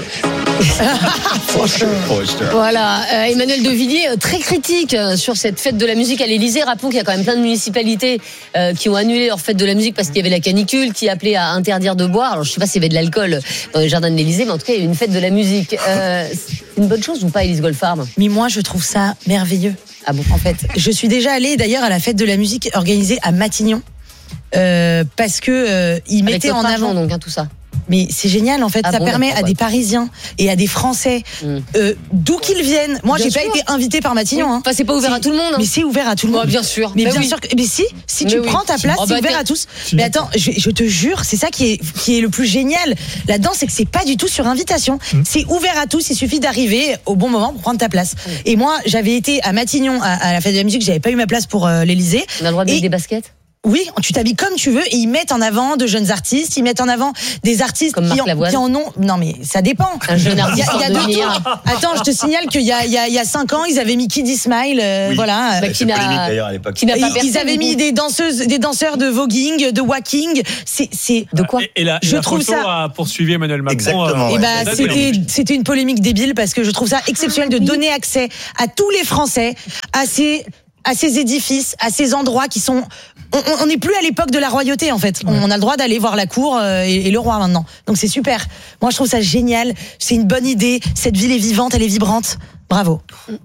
For sure. For sure. Voilà, euh, Emmanuel de Villiers, euh, très critique euh, sur cette fête de la musique à l'Élysée. Rappelons qu'il y a quand même plein de municipalités euh, qui ont annulé leur fête de la musique parce qu'il y avait la canicule, qui appelait à interdire de boire. Alors je sais pas s'il y avait de l'alcool dans les jardins de l'Élysée, mais en tout cas il y a eu une fête de la musique. Euh, c'est une bonne chose ou pas, Élise Goldfarb? Mais moi je trouve ça merveilleux. Ah bon? En fait, je suis déjà allée d'ailleurs à la fête de la musique organisée à Matignon. Euh, parce que euh, ils Avec mettaient notre en argent, avant donc hein, tout ça. Mais c'est génial en fait, Ah ça bon, permet d'accord, à ouais. des Parisiens et à des Français, Mm. euh, d'où qu'ils viennent. Moi, Bien j'ai pas sûr. été invitée par Matignon. Hein. Enfin, c'est pas ouvert à tout le monde. Hein. Mais c'est ouvert à tout le monde. Oh, bien sûr. Mais Bah bien oui. sûr. Que, mais si, si Mais tu oui. prends ta place, Oh, c'est bah, ouvert tiens. à tous. Mais attends, je, je te jure, c'est ça qui est qui est le plus génial là-dedans, c'est que c'est pas du tout sur invitation. Mm. C'est ouvert à tous. Il suffit d'arriver au bon moment pour prendre ta place. Et moi, j'avais été à Matignon à, à la fête de la musique. J'avais pas eu ma place pour euh, l'Élysée. On a le droit de Et- mettre des baskets. Oui, tu t'habilles comme tu veux et ils mettent en avant de jeunes artistes, ils mettent en avant des artistes Comme qui, Marc en, Lavoine. qui en ont. Non mais ça dépend. Un jeune Il y a- artiste il y a en de devenir. tout. Attends, je te signale qu'il y a, il y a, il y a cinq ans, ils avaient mis Kid Smile, euh, Oui. voilà. Bah, Euh, qui n'a qui n'a et pas ils personne, avaient du mis coup. des danseuses, des danseurs de voguing, de walking. C'est, c'est De quoi? Et, et la, et Je la trouve photo ça- a poursuivi Emmanuel Macron. Exactement, Et ouais. bah, Ça, c'était, c'était une polémique débile parce que je trouve ça exceptionnel Ah de donner accès à tous les Français à ces, à ces édifices, à ces endroits qui sont. On n'est plus à l'époque de la royauté en fait. On, on a le droit d'aller voir la cour euh, et, et le roi maintenant. Donc c'est super. Moi je trouve ça génial. C'est une bonne idée. Cette ville est vivante, elle est vibrante. Bravo.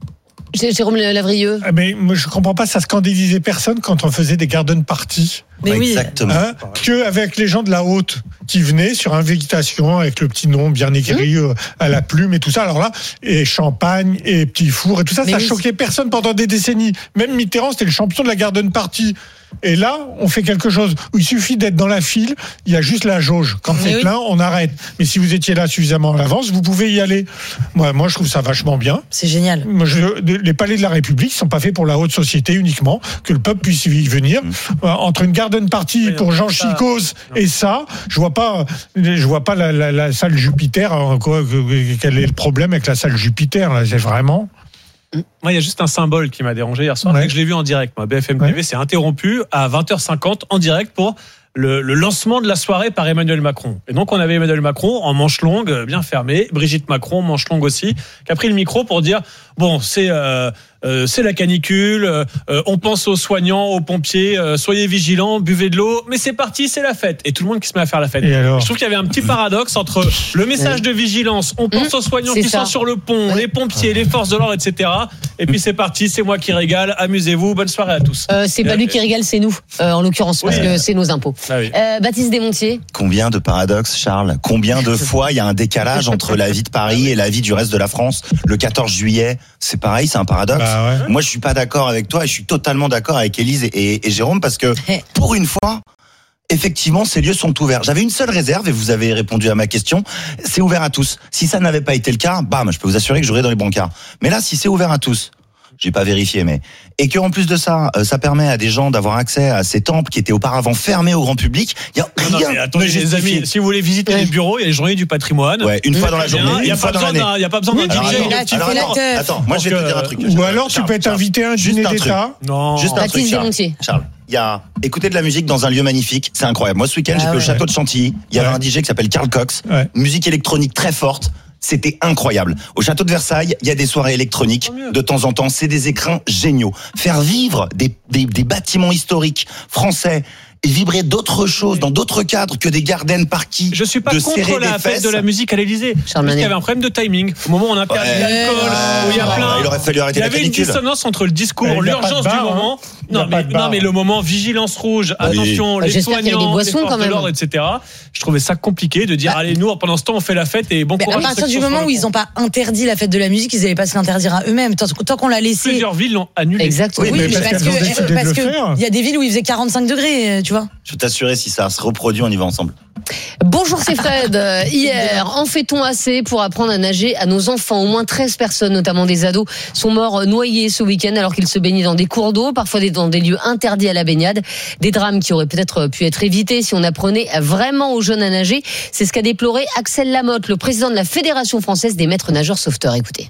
Jé- Jérôme Lavrieux. Ah, Mais moi, je comprends pas, ça scandalisait personne quand on faisait des garden parties. Mais oui. Exactement. Hein, que avec les gens de la haute qui venaient sur invitation avec le petit nom bien écrit Mmh. euh, à la plume et tout ça. Alors là, et champagne et petit four et tout ça, Mais ça oui. choquait personne pendant des décennies. Même Mitterrand, c'était le champion de la garden party. Et là, on fait quelque chose où il suffit d'être dans la file, il y a juste la jauge. Quand Mais c'est oui. plein, on arrête. Mais si vous étiez là suffisamment à l'avance, vous pouvez y aller. Moi, moi, je trouve ça vachement bien. C'est génial. Moi, je- les palais de la République sont pas faits pour la haute société uniquement, que le peuple puisse y venir. Euh, Entre une garden party Oui, pour non, Jean ça- Chicose et ça, je vois pas, je vois pas la, la, la salle Jupiter. euh, Quoi, que- quel est le problème avec la salle Jupiter là, c'est vraiment. Moi, il y a juste un symbole qui m'a dérangé hier soir, Ouais. c'est que je l'ai vu en direct. Moi, B F M T V Ouais. s'est interrompu à vingt heures cinquante en direct pour le, le lancement de la soirée par Emmanuel Macron. Et donc, on avait Emmanuel Macron en manche longue, euh, bien fermée, Brigitte Macron, manche longue aussi, qui a pris le micro pour dire bon, c'est euh, euh, c'est la canicule, euh, euh, on pense aux soignants, aux pompiers, euh, soyez vigilants, buvez de l'eau, mais c'est parti, c'est la fête. Et tout le monde qui se met à faire la fête. Et alors Je trouve qu'il y avait un petit paradoxe entre le message de vigilance, on pense aux soignants c'est qui ça. sont sur le pont, les pompiers, les forces de l'ordre, et cetera. Et puis c'est parti, c'est moi qui régale, amusez-vous, bonne soirée à tous. Euh, c'est pas lui qui régale, c'est nous, euh, en l'occurrence, parce Oui. que c'est nos impôts. Ah oui. Euh, Baptiste Desmontiers. Combien de paradoxes, Charles? Combien de fois il y a un décalage entre la vie de Paris et la vie du reste de la France? Le quatorze juillet, c'est pareil, c'est un paradoxe. Bah ouais. Moi, je suis pas d'accord avec toi et je suis totalement d'accord avec Élise et, et, et Jérôme parce que pour une fois, effectivement, ces lieux sont ouverts. J'avais une seule réserve et vous avez répondu à ma question. C'est ouvert à tous. Si ça n'avait pas été le cas, bam, je peux vous assurer que j'aurais dans les brancards. Mais là, si c'est ouvert à tous, j'ai pas vérifié, mais et que en plus de ça, euh, ça permet à des gens d'avoir accès à ces temples qui étaient auparavant fermés au grand public. Il y a Non, rien. mais attendez, ne les justifie. amis, si vous voulez visiter les bureaux, il y a les journées du patrimoine. Ouais, une fois dans la Très bien, journée, Il n'y a, une pas fois dans besoin l'année. d'un- il y a pas besoin d'un Alors, D J. alors, et d'un petit alors, fond. attends, attends, moi je vais te dire un truc. Ou alors tu Charles, peux être Charles, invité à un juste dîner un truc. d'État. Non. Juste un truc, Baptiste Charles. Desmontiers. Charles, il y a écouter de la musique dans un lieu magnifique, c'est incroyable. Moi, ce week-end, Ah j'étais au ouais. château de Chantilly. Il y avait Ouais. un D J qui s'appelle Carl Cox. Ouais. Musique électronique très forte. C'était incroyable. Au château de Versailles, il y a des soirées électroniques. De temps en temps, c'est des écrins géniaux. Faire vivre des, des, des bâtiments historiques français et vibrer d'autres choses dans d'autres cadres que des garden parties. Je suis pas de contre serrer la des fête fesses. de la musique à l'Élysée. Parce Charles qu'il y Manet. avait un problème de timing. Au moment où on interdit Ouais. l'alcool, où il y a Ouais. plein. Il aurait fallu arrêter Il y la avait une canicule. dissonance entre le discours, Il y a pas de l'urgence bar, du hein. moment. Il y a Non pas mais, de bar. non, mais le moment vigilance rouge, Oui. attention, Bah, les j'espère qu'il y avait des soignants, boissons, les forces quand de même. l'ordre, et cetera. Je trouvais ça compliqué de dire, allez, nous, pendant ce temps, on fait la fête et bon Mais à courage. à partir ceux qui du sont moment sur où le ils pont. n'ont pas interdit la fête de la musique, ils n'avaient pas se l'interdire à eux-mêmes. Tant, tant qu'on l'a laissé. Plusieurs villes l'ont annulé. Exactement. Oui, mais parce qu'elles ont décidé de parce le que faire. il y a des villes où il faisait quarante-cinq degrés, tu vois. Je peux t'assurer, si ça se reproduit, on y va ensemble. Bonjour, c'est Fred. Euh, Hier, en fait-on assez pour apprendre à nager à nos enfants? Au moins treize personnes, notamment des ados, sont morts noyés ce week-end alors qu'ils se baignaient dans des cours d'eau, parfois dans des lieux interdits à la baignade. Des drames qui auraient peut-être pu être évités si on apprenait vraiment aux jeunes à nager. C'est ce qu'a déploré Axel Lamotte, le président de la Fédération française des maîtres nageurs sauveteurs. Écoutez.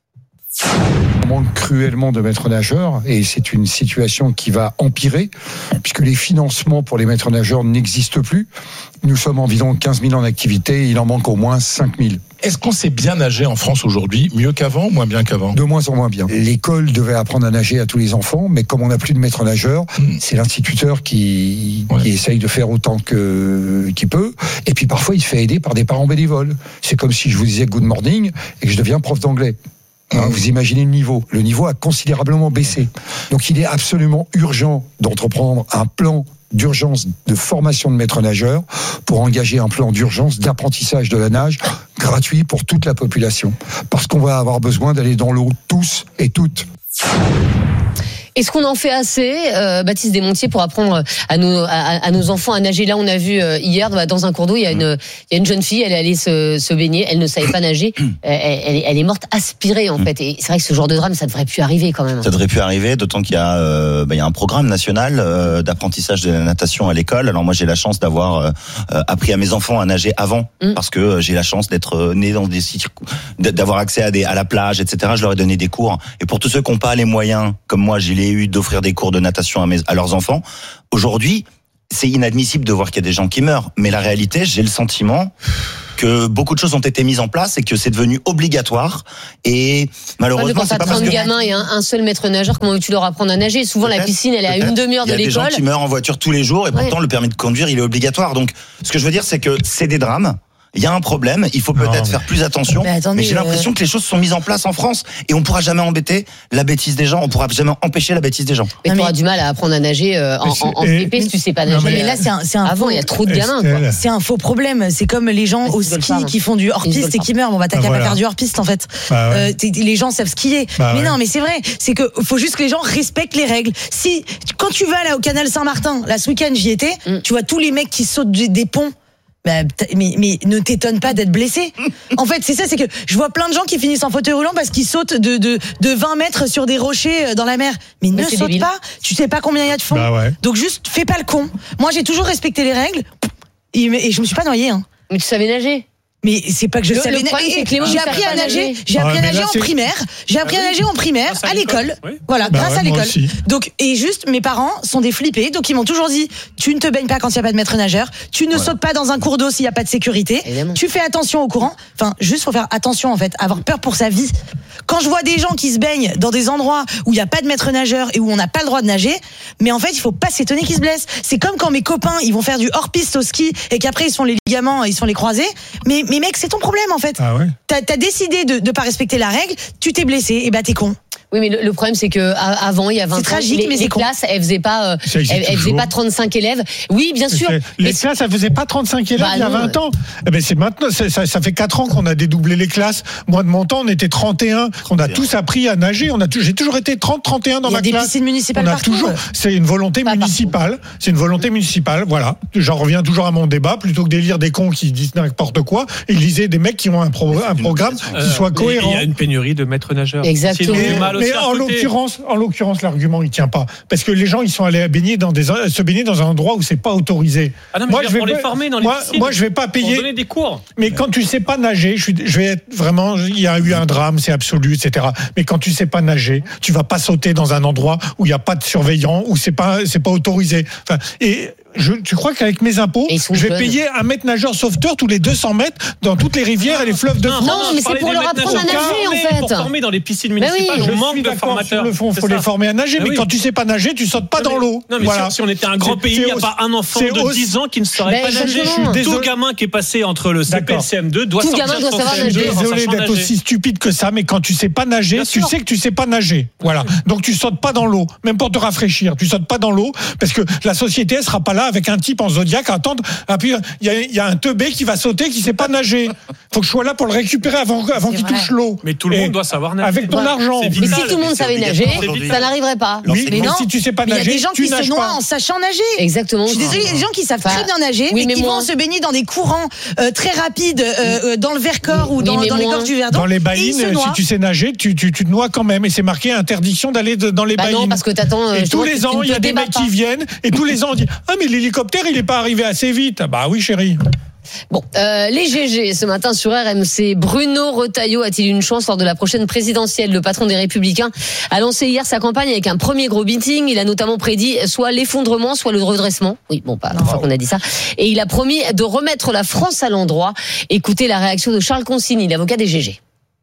On manque cruellement de maîtres nageurs et c'est une situation qui va empirer puisque les financements pour les maîtres nageurs n'existent plus. Nous sommes environ quinze mille en activité et il en manque au moins cinq mille. Est-ce qu'on sait bien nager en France aujourd'hui, mieux qu'avant ou moins bien qu'avant? De moins en moins bien. L'école devait apprendre à nager à tous les enfants, mais comme on n'a plus de maître nageur, Hmm. c'est l'instituteur qui, Ouais. qui essaye de faire autant que qu'il peut. Et puis parfois, il se fait aider par des parents bénévoles. C'est comme si je vous disais good morning et que je deviens prof d'anglais. Hein, vous imaginez le niveau. Le niveau a considérablement baissé. Donc il est absolument urgent d'entreprendre un plan d'urgence de formation de maîtres nageurs pour engager un plan d'urgence d'apprentissage de la nage gratuit pour toute la population. Parce qu'on va avoir besoin d'aller dans l'eau tous et toutes. Est-ce qu'on en fait assez, euh, Baptiste Desmontiers, pour apprendre à nos, à, à nos enfants à nager? Là, on a vu euh, hier dans un cours d'eau, il y a une, il y a une jeune fille, elle est allée se, se baigner, elle ne savait pas nager, elle, elle, elle est morte aspirée en fait. Et c'est vrai que ce genre de drame, ça devrait plus arriver quand même. Ça devrait plus arriver, d'autant qu'il y a, euh, bah, il y a un programme national euh, d'apprentissage de la natation à l'école. Alors moi, j'ai la chance d'avoir euh, appris à mes enfants à nager avant, mm. parce que j'ai la chance d'être né dans des sites, d'avoir accès à des, à la plage, et cetera. Je leur ai donné des cours. Et pour tous ceux qui n'ont pas les moyens, comme moi, j'ai eu d'offrir des cours de natation à, mes, à leurs enfants. Aujourd'hui, c'est inadmissible de voir qu'il y a des gens qui meurent. Mais la réalité, j'ai le sentiment que beaucoup de choses ont été mises en place et que c'est devenu obligatoire. Et malheureusement, quand c'est t'as pas parce trente que... gamins et un, un seul maître nageur, comment veux-tu leur apprendre à nager? Souvent, la piscine, elle est à une demi-heure de l'école. Il y a des gens qui meurent en voiture tous les jours et pourtant, ouais. le permis de conduire, il est obligatoire. Donc, ce que je veux dire, c'est que c'est des drames. Il y a un problème, il faut peut-être non, mais... faire plus attention, mais, attendez, mais j'ai l'impression euh... que les choses sont mises en place en France et on pourra jamais embêter la bêtise des gens, on pourra jamais empêcher la bêtise des gens. Mais tu auras du mal à apprendre à nager euh, en, en, en et... si tu sais pas nager. Non, mais là, c'est un, c'est un Avant, faux... il y a trop de gamins. Quoi. C'est un faux problème. C'est comme les gens au ski qui font du hors-piste et qui meurent. Bon, bah, t'as ah, qu'à voilà. pas faire du hors-piste, en fait. Bah, ouais. euh, les gens savent skier. Bah, mais ouais. non, mais c'est vrai. C'est que faut juste que les gens respectent les règles. Si, quand tu vas là au canal Saint-Martin, là, ce week-end, j'y étais, mm. tu vois tous les mecs qui sautent des ponts. Bah, mais, mais ne t'étonne pas d'être blessé. En fait, c'est ça, c'est que je vois plein de gens qui finissent en fauteuil roulant parce qu'ils sautent de, de, de vingt mètres sur des rochers dans la mer. Mais, mais ne saute débile. pas, tu sais pas combien il y a de fond. Bah ouais. Donc juste, fais pas le con. Moi, j'ai toujours respecté les règles et, et je me suis pas noyée. Hein. Mais tu savais nager? Mais c'est pas que je le, savais nager. J'ai appris à nager. J'ai appris à nager en primaire. J'ai appris à nager en primaire à l'école. Oui. Voilà, bah grâce ouais, à l'école. Donc et juste mes parents sont des flippés, donc ils m'ont toujours dit tu ne te baignes pas quand il y a pas de maître nageur, tu ne voilà. sautes pas dans un cours d'eau s'il y a pas de sécurité. Évidemment. Tu fais attention au courant. Enfin, juste faut faire attention en fait, avoir peur pour sa vie. Quand je vois des gens qui se baignent dans des endroits où il y a pas de maître nageur et où on n'a pas le droit de nager, mais en fait, il faut pas s'étonner qu'ils se blessent. C'est comme quand mes copains, ils vont faire du hors-piste au ski et qu'après ils sont les ligaments, ils sont les croisés. Mais mais mec, c'est ton problème en fait. Ah ouais. T'as, t'as décidé de ne pas respecter la règle, tu t'es blessé, et bah t'es con. Oui, mais le, le problème, c'est que avant, il y a vingt ans, tragique, les, mais les classes, elles faisaient pas, euh, elles, elles faisaient pas trente-cinq élèves. Oui, bien sûr. Les mais classes, elles faisaient pas trente-cinq élèves bah il y a non, vingt ans. Eh ben, c'est maintenant, c'est, ça, ça fait quatre ans qu'on a dédoublé les classes. Moi, de mon temps, on était trente et un. On a tous appris à nager. On a, j'ai toujours été trente, trente et un dans ma classe. Il y a des piscines municipales on a partout. Toujours, c'est une volonté pas municipale. Partout. C'est une volonté municipale. Voilà. J'en reviens toujours à mon débat. Plutôt que d'élire des cons qui disent n'importe quoi, et lisez des mecs qui ont un, pro, un programme euh, qui soit cohérent. Il y a une pénurie de maîtres nageurs. Exactement. Mais en l'occurrence, En l'occurrence, l'argument il tient pas parce que les gens ils sont allés baigner dans des se baigner dans un endroit où c'est pas autorisé. Ah non, mais moi je vais pour les former dans les moi, piscines. Moi je vais pas payer. Pour donner des cours. Mais quand tu sais pas nager, je suis je vais être vraiment il y a eu un drame, c'est absolu, et cetera. Mais quand tu sais pas nager, tu vas pas sauter dans un endroit où il y a pas de surveillant, où c'est pas c'est pas autorisé. Enfin et Je, tu crois qu'avec mes impôts, je vais jeunes. payer un maître nageur sauveteur tous les deux cents mètres dans toutes les rivières et les fleuves de France? Non, mais c'est pour leur apprendre à nager, en fait. Pour former dans les piscines municipales, oui, on manque de formateurs. Il faut les former à nager, mais, mais oui. quand tu sais pas nager, tu sautes pas non, dans l'eau. Non, mais voilà. si on était un grand pays, il n'y a pas un enfant de dix ans qui ne saurait pas nager. Tout gamin qui est passé entre le C P et le C M deux doit sortir son C M deux. Désolé d'être aussi stupide que ça, mais quand tu sais pas nager, tu sais que tu sais pas nager. Voilà. Donc tu sautes pas dans l'eau, même pour te rafraîchir. Tu sautes pas dans l'eau parce que la société elle sera pas là avec un type en Zodiac à attendre. Et puis il y a, y a un teubé qui va sauter, qui sait pas nager. Faut que je sois là pour le récupérer avant, avant qu'il touche l'eau. Mais tout le monde doit savoir nager. Avec ton argent. Mais si tout le monde savait nager, ça n'arriverait pas. Oui, mais non. Si tu sais pas nager, il y a des gens qui se noient en sachant nager. Exactement. Je suis désolée, il y a des gens qui savent très bien nager, mais qui vont se baigner dans des courants très rapides dans le Vercors ou dans les gorges du Verdon. Dans les baïnes, si tu sais nager, tu te noies quand même. Et c'est marqué interdiction d'aller dans les baïnes. Non, parce que t'attends. Et tous les ans, il y a des mecs qui viennent. Et tous les ans, on dit ah mais l'hélicoptère, il est pas arrivé assez vite. Bah oui, chérie. Bon, euh, les G G ce matin sur R M C. Bruno Retailleau a-t-il une chance lors de la prochaine présidentielle? Le patron des Républicains a lancé hier sa campagne avec un premier gros meeting. Il a notamment prédit soit l'effondrement, soit le redressement. Oui, bon, pas la fois qu'on a dit ça. Et il a promis de remettre la France à l'endroit. Écoutez la réaction de Charles Consigny, l'avocat des G G.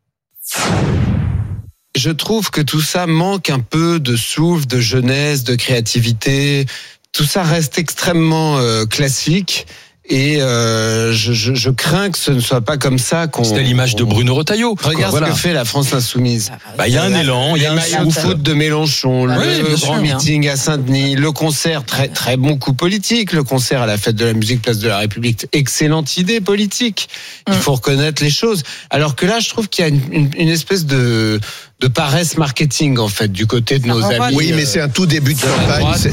Je trouve que tout ça manque un peu de souffle, de jeunesse, de créativité. Tout ça reste extrêmement euh, classique. Et euh, je, je, je crains que ce ne soit pas comme ça qu'on. C'était l'image de Bruno Retailleau. Regarde voilà. ce que fait la France insoumise. Bah, il y a un élan, il y a un maillot foot de Mélenchon, oui, le grand sûr, meeting à Saint-Denis, le concert, très très bon coup politique, le concert à la fête de la musique place de la République, excellente idée politique. Il faut reconnaître les choses. Alors que là, je trouve qu'il y a une, une, une espèce de de paresse marketing en fait du côté de nos amis. Oui, mais c'est un tout début de campagne.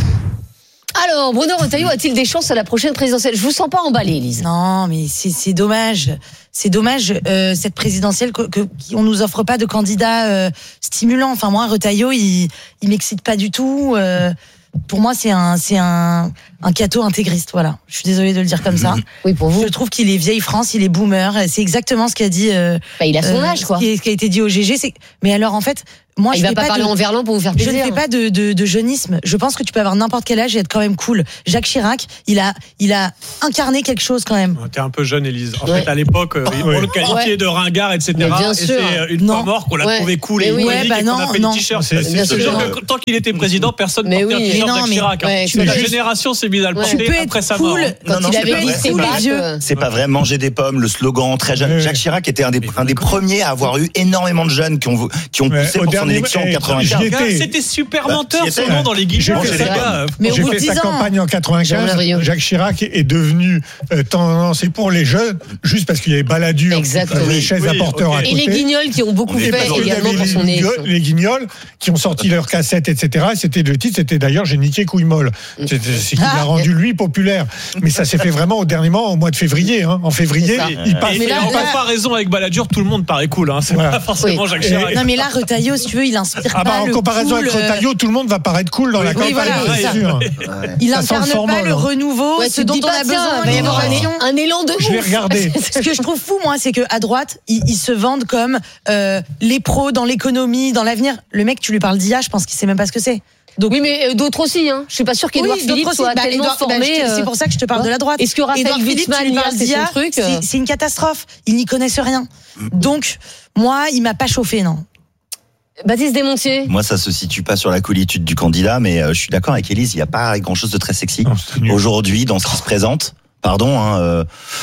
Alors, Bruno Retailleau a-t-il des chances à la prochaine présidentielle ? Je vous sens pas emballé, Elise. Non, mais c'est, c'est dommage. C'est dommage, euh, cette présidentielle, que, que, qu'on nous offre pas de candidats euh, stimulants. Enfin, moi, Retailleau, il, il m'excite pas du tout. Euh, pour moi, c'est un, c'est un, un cateau intégriste. Voilà. Je suis désolée de le dire comme ça. Oui, pour vous. Je trouve qu'il est vieille France, il est boomer. C'est exactement ce qu'a dit. Euh, bah, il a son euh, âge, quoi. Ce qui, est, ce qui a été dit au G G. C'est... Mais alors, en fait, moi, ah, je il va fais pas, pas parler de... en verlan pour vous faire plaisir. Je ne fais pas de, de, de jeunisme. Je pense que tu peux avoir n'importe quel âge et être quand même cool. Jacques Chirac, il a, il a incarné quelque chose quand même. T'es un peu jeune, Élise. En Ouais. fait, à l'époque, euh, on le qualifiait Ouais. de ringard, et cetera. Mais bien et sûr. c'est une Non. fois mort qu'on l'a Ouais. trouvé cool Mais et oui. iconique Ouais, bah et qu'on non, a fait non. des t-shirts. C'est- c'est- C'est sûr que tant qu'il était président, personne ne portait un t-shirt Mais non, Jacques mais- Chirac. hein. ouais, La juste- génération s'est mise à le Ouais. porter Tu peux après être sa cool mort. quand il avait mis tous les vieux. C'est pas vrai, manger des pommes, le slogan très jeune. Jacques Chirac était un des, un des premiers à avoir eu énormément de jeunes qui ont, qui ont poussé au pour son dernier- élection en eh, quatre-vingt-quinze. j'y étais. C'était super menteur, Bah, son nom dans les guichets. J'ai c'est fait, les sa, gars. Mais au j'ai bout fait de sa dix ans. campagne en quatre-vingt-quinze. Jean-Marie. Jacques Chirac est devenu euh, tendancé pour les jeunes, juste parce qu'il y avait Balladur, Exactement. les chaises Oui, à porteurs ok. à Et côté. les guignols qui ont beaucoup Et fait parce qu'il y également avait pour les, son guignols, élection. les guignols qui ont sorti leurs cassettes, et cetera. Et c'était le titre, c'était d'ailleurs J'ai niqué couille molle. C'est, c'est ce qui l'a rendu lui populaire. Mais ça s'est fait vraiment au dernier moment, au mois de février. Hein. En février, il passe. Et, Mais là, et en là- comparaison avec Balladur, tout le monde paraît cool. Hein. C'est Voilà. pas forcément Oui. Jacques Chirac. Non, mais là, Retailleau, si tu veux, il inspire Ah bah, pas en le comparaison cool, avec Retailleau, tout le monde va paraître cool dans la oui, campagne, voilà, c'est c'est ça. sûr. Il Ça sent incarne le pas formol, le hein. renouveau, Ouais, ce tu te dont dis on pas, a tiens, besoin. il va y avoir Non. un, un élan de Je vais ouf. regarder. Ce que je trouve fou, moi, c'est que à droite, ils, ils se vendent comme euh, les pros dans l'économie, dans l'avenir. Le mec, tu lui parles d'I A, je pense qu'il sait même pas ce que c'est. Donc, Oui, mais euh, d'autres aussi. Hein. Je suis pas sûre qu'Edouard oui, Philippe d'autres soit aussi. Bah, tellement Édouard- bah, formé. je te- euh, c'est pour ça que je te parle de la droite. Est-ce que Raphaël Édouard Philippe, Glucksmann, tu lui hier, parles c'est d'I A, son truc c'est, c'est une catastrophe. Ils n'y connaissent rien. Donc, moi, il m'a pas chauffé, non. Baptiste Desmontiers. Moi, ça se situe pas sur la coolitude du candidat, mais euh, je suis d'accord avec Élise, il n'y a pas grand-chose de très sexy Non, c'est nul. aujourd'hui dans ce qui se présente. Pardon, hein, euh,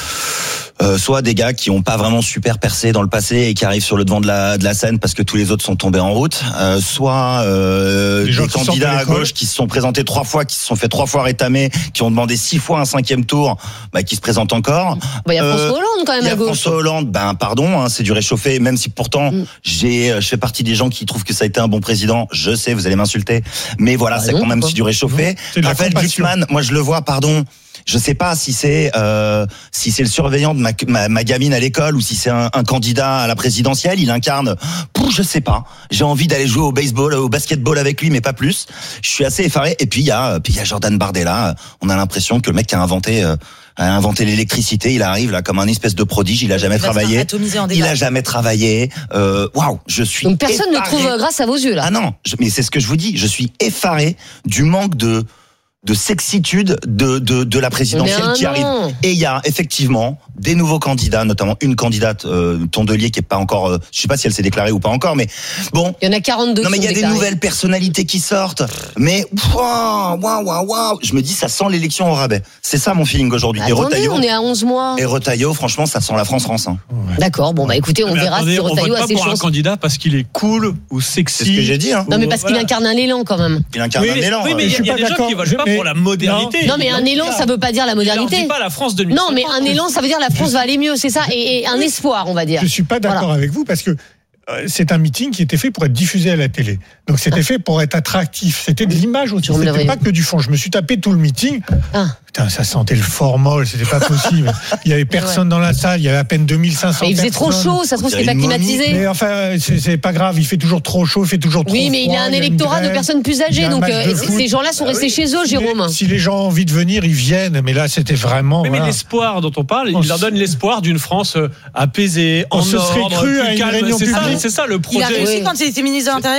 euh, soit des gars qui ont pas vraiment super percé dans le passé et qui arrivent sur le devant de la de la scène parce que tous les autres sont tombés en route, euh, soit euh, Des gens des qui sortent candidats de à l'école. gauche qui se sont présentés trois fois, qui se sont fait trois fois rétamer, qui ont demandé six fois un cinquième tour, bah, qui se présentent encore. Bah, il y a Euh, François Hollande quand même Il y à a gauche. François Hollande, ben pardon, hein, c'est du réchauffé, même si pourtant Mm. j'ai, je fais partie des gens qui trouvent que ça a été un bon président. Je sais, vous allez m'insulter, mais voilà, Bah c'est non, quand même quoi. c'est du réchauffé. C'est de la Raphaël compassion. Glucksmann, moi je le vois, pardon. Je sais pas si c'est euh, si c'est le surveillant de ma, ma, ma gamine à l'école ou si c'est un, un candidat à la présidentielle. Il incarne, pouf, je sais pas. J'ai envie d'aller jouer au baseball, au basketball avec lui, mais pas plus. Je suis assez effaré. Et puis il y a, puis il y a Jordan Bardella. On a l'impression que le mec qui a inventé. Euh, a inventé l'électricité, il arrive là comme un espèce de prodige, il a jamais Il va se faire travaillé. atomiser en Il débat. a jamais travaillé. Euh, Waouh, je suis. Donc personne ne effaré. trouve euh, grâce à vos yeux là. Ah non, je- mais c'est ce que je vous dis. Je suis effaré du manque de de sexitude de de, de la présidentielle Mais qui non. arrive. Et il y a effectivement des nouveaux candidats, notamment une candidate euh, Tondelier qui est pas encore. Euh, je sais pas si elle s'est déclarée ou pas encore, mais bon. Il y en a quarante-deux. Non mais qui il y a sont des déclarés. nouvelles personnalités qui sortent. Mais waouh, waouh, waouh, waouh. Je me dis ça sent l'élection au rabais. C'est ça mon feeling aujourd'hui. Et Attendez, Retailleau, on est à onze mois. et Retailleau, franchement, ça sent la France France. Hein. D'accord, bon bah écoutez, on Mais verra attendez, si on Retailleau vote a pas ses pour un chances. candidat parce qu'il est cool ou sexy. C'est ce que j'ai dit. Hein. Non mais parce qu'il Voilà. incarne un élan quand même. Il incarne Oui, un élan. oui, mais euh, il y je a, suis il y a pas des gens d'accord. qui votent Je- pas mais- pour la modernité. Non mais un élan ça veut pas dire la Il leur modernité. dit pas la France deux mille Non mais cinquante. un élan ça veut dire la France va aller mieux, c'est ça, et, et un espoir on va dire. Je suis pas d'accord Voilà. avec vous parce que euh, c'est un meeting qui était fait pour être diffusé à la télé. Donc c'était fait pour être attractif. C'était de l'image aussi. Jérôme C'était Lavrieux. pas que du fond. Je me suis tapé tout le meeting. Ah. Putain, ça sentait le formol. C'était pas possible. Il y avait personne dans la salle. Il y avait à peine deux mille cinq cents Mais il faisait trop personnes. chaud, ça se trouve On c'était pas dirait une momie. climatisé. Mais enfin, c'est, c'est pas grave. Il fait toujours trop chaud. Il fait toujours trop Oui mais il froid, a un y une électorat de grève, personnes plus il y âgées, a un donc match euh, de c- foot. ces gens-là sont Ah restés oui. chez eux, Si les- Jérôme. Si les gens ont envie de venir, ils viennent. Mais là, c'était vraiment. Oui, mais voilà. l'espoir dont on parle, On il leur se- donne l'espoir d'une France euh, apaisée, On en se serait ordre, cru plus à une calme. réunion C'est ça, publique. c'est ça le Il projet. a réussi Oui. quand il était ministre de l'Intérieur.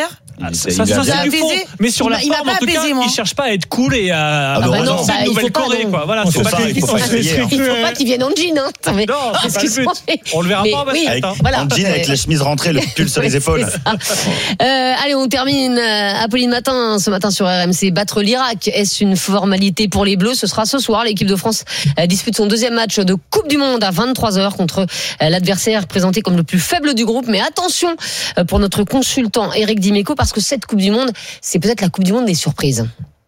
Il Ça, s'est- ça, il a- ça, c'est du fond. apaisé. Mais sur Il la m'a- il m'a forme, pas en tout cas, apaisé, moi. il cherche pas à être cool et à. Ah bah à ouais, balancer non, une bah, il faut Nouvelle-Corée, pas, quoi. Voilà, On c'est se pas ça, le il but. faut pas On se fait essayer, hein. Il faut cru- pas qu'ils viennent en jean, hein. Attends, mais- Non, c'est pas le excuse-moi, but. On le verra mais pas en basket, oui, hein. voilà. En jean avec la chemise rentrée, le pull sur les Ouais, épaules. c'est ça. Euh, allez, on termine. euh, Apolline Matin, ce matin sur R M C. Battre l'Irak, est-ce une formalité pour les Bleus? Ce sera ce soir. L'équipe de France euh, dispute son deuxième match de Coupe du Monde à vingt-trois heures contre euh, l'adversaire présenté comme le plus faible du groupe. Mais attention euh, pour notre consultant Eric Dimeco, parce que cette Coupe du Monde, c'est peut-être la Coupe du Monde des surprises.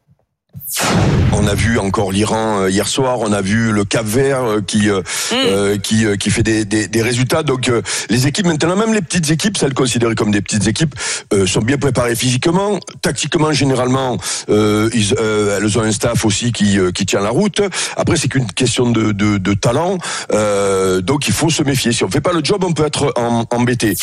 On a vu encore l'Iran euh, hier soir, on a vu le Cap-Vert euh, qui euh, euh, qui euh, qui fait des, des, des résultats. Donc euh, les équipes maintenant, même les petites équipes, celles considérées comme des petites équipes, euh, sont bien préparées physiquement, tactiquement généralement. Euh, ils, euh, elles ont un staff aussi qui euh, qui tient la route. Après c'est qu'une question de de, de talent. Euh, donc il faut se méfier. Si on fait pas le job, on peut être em- embêté.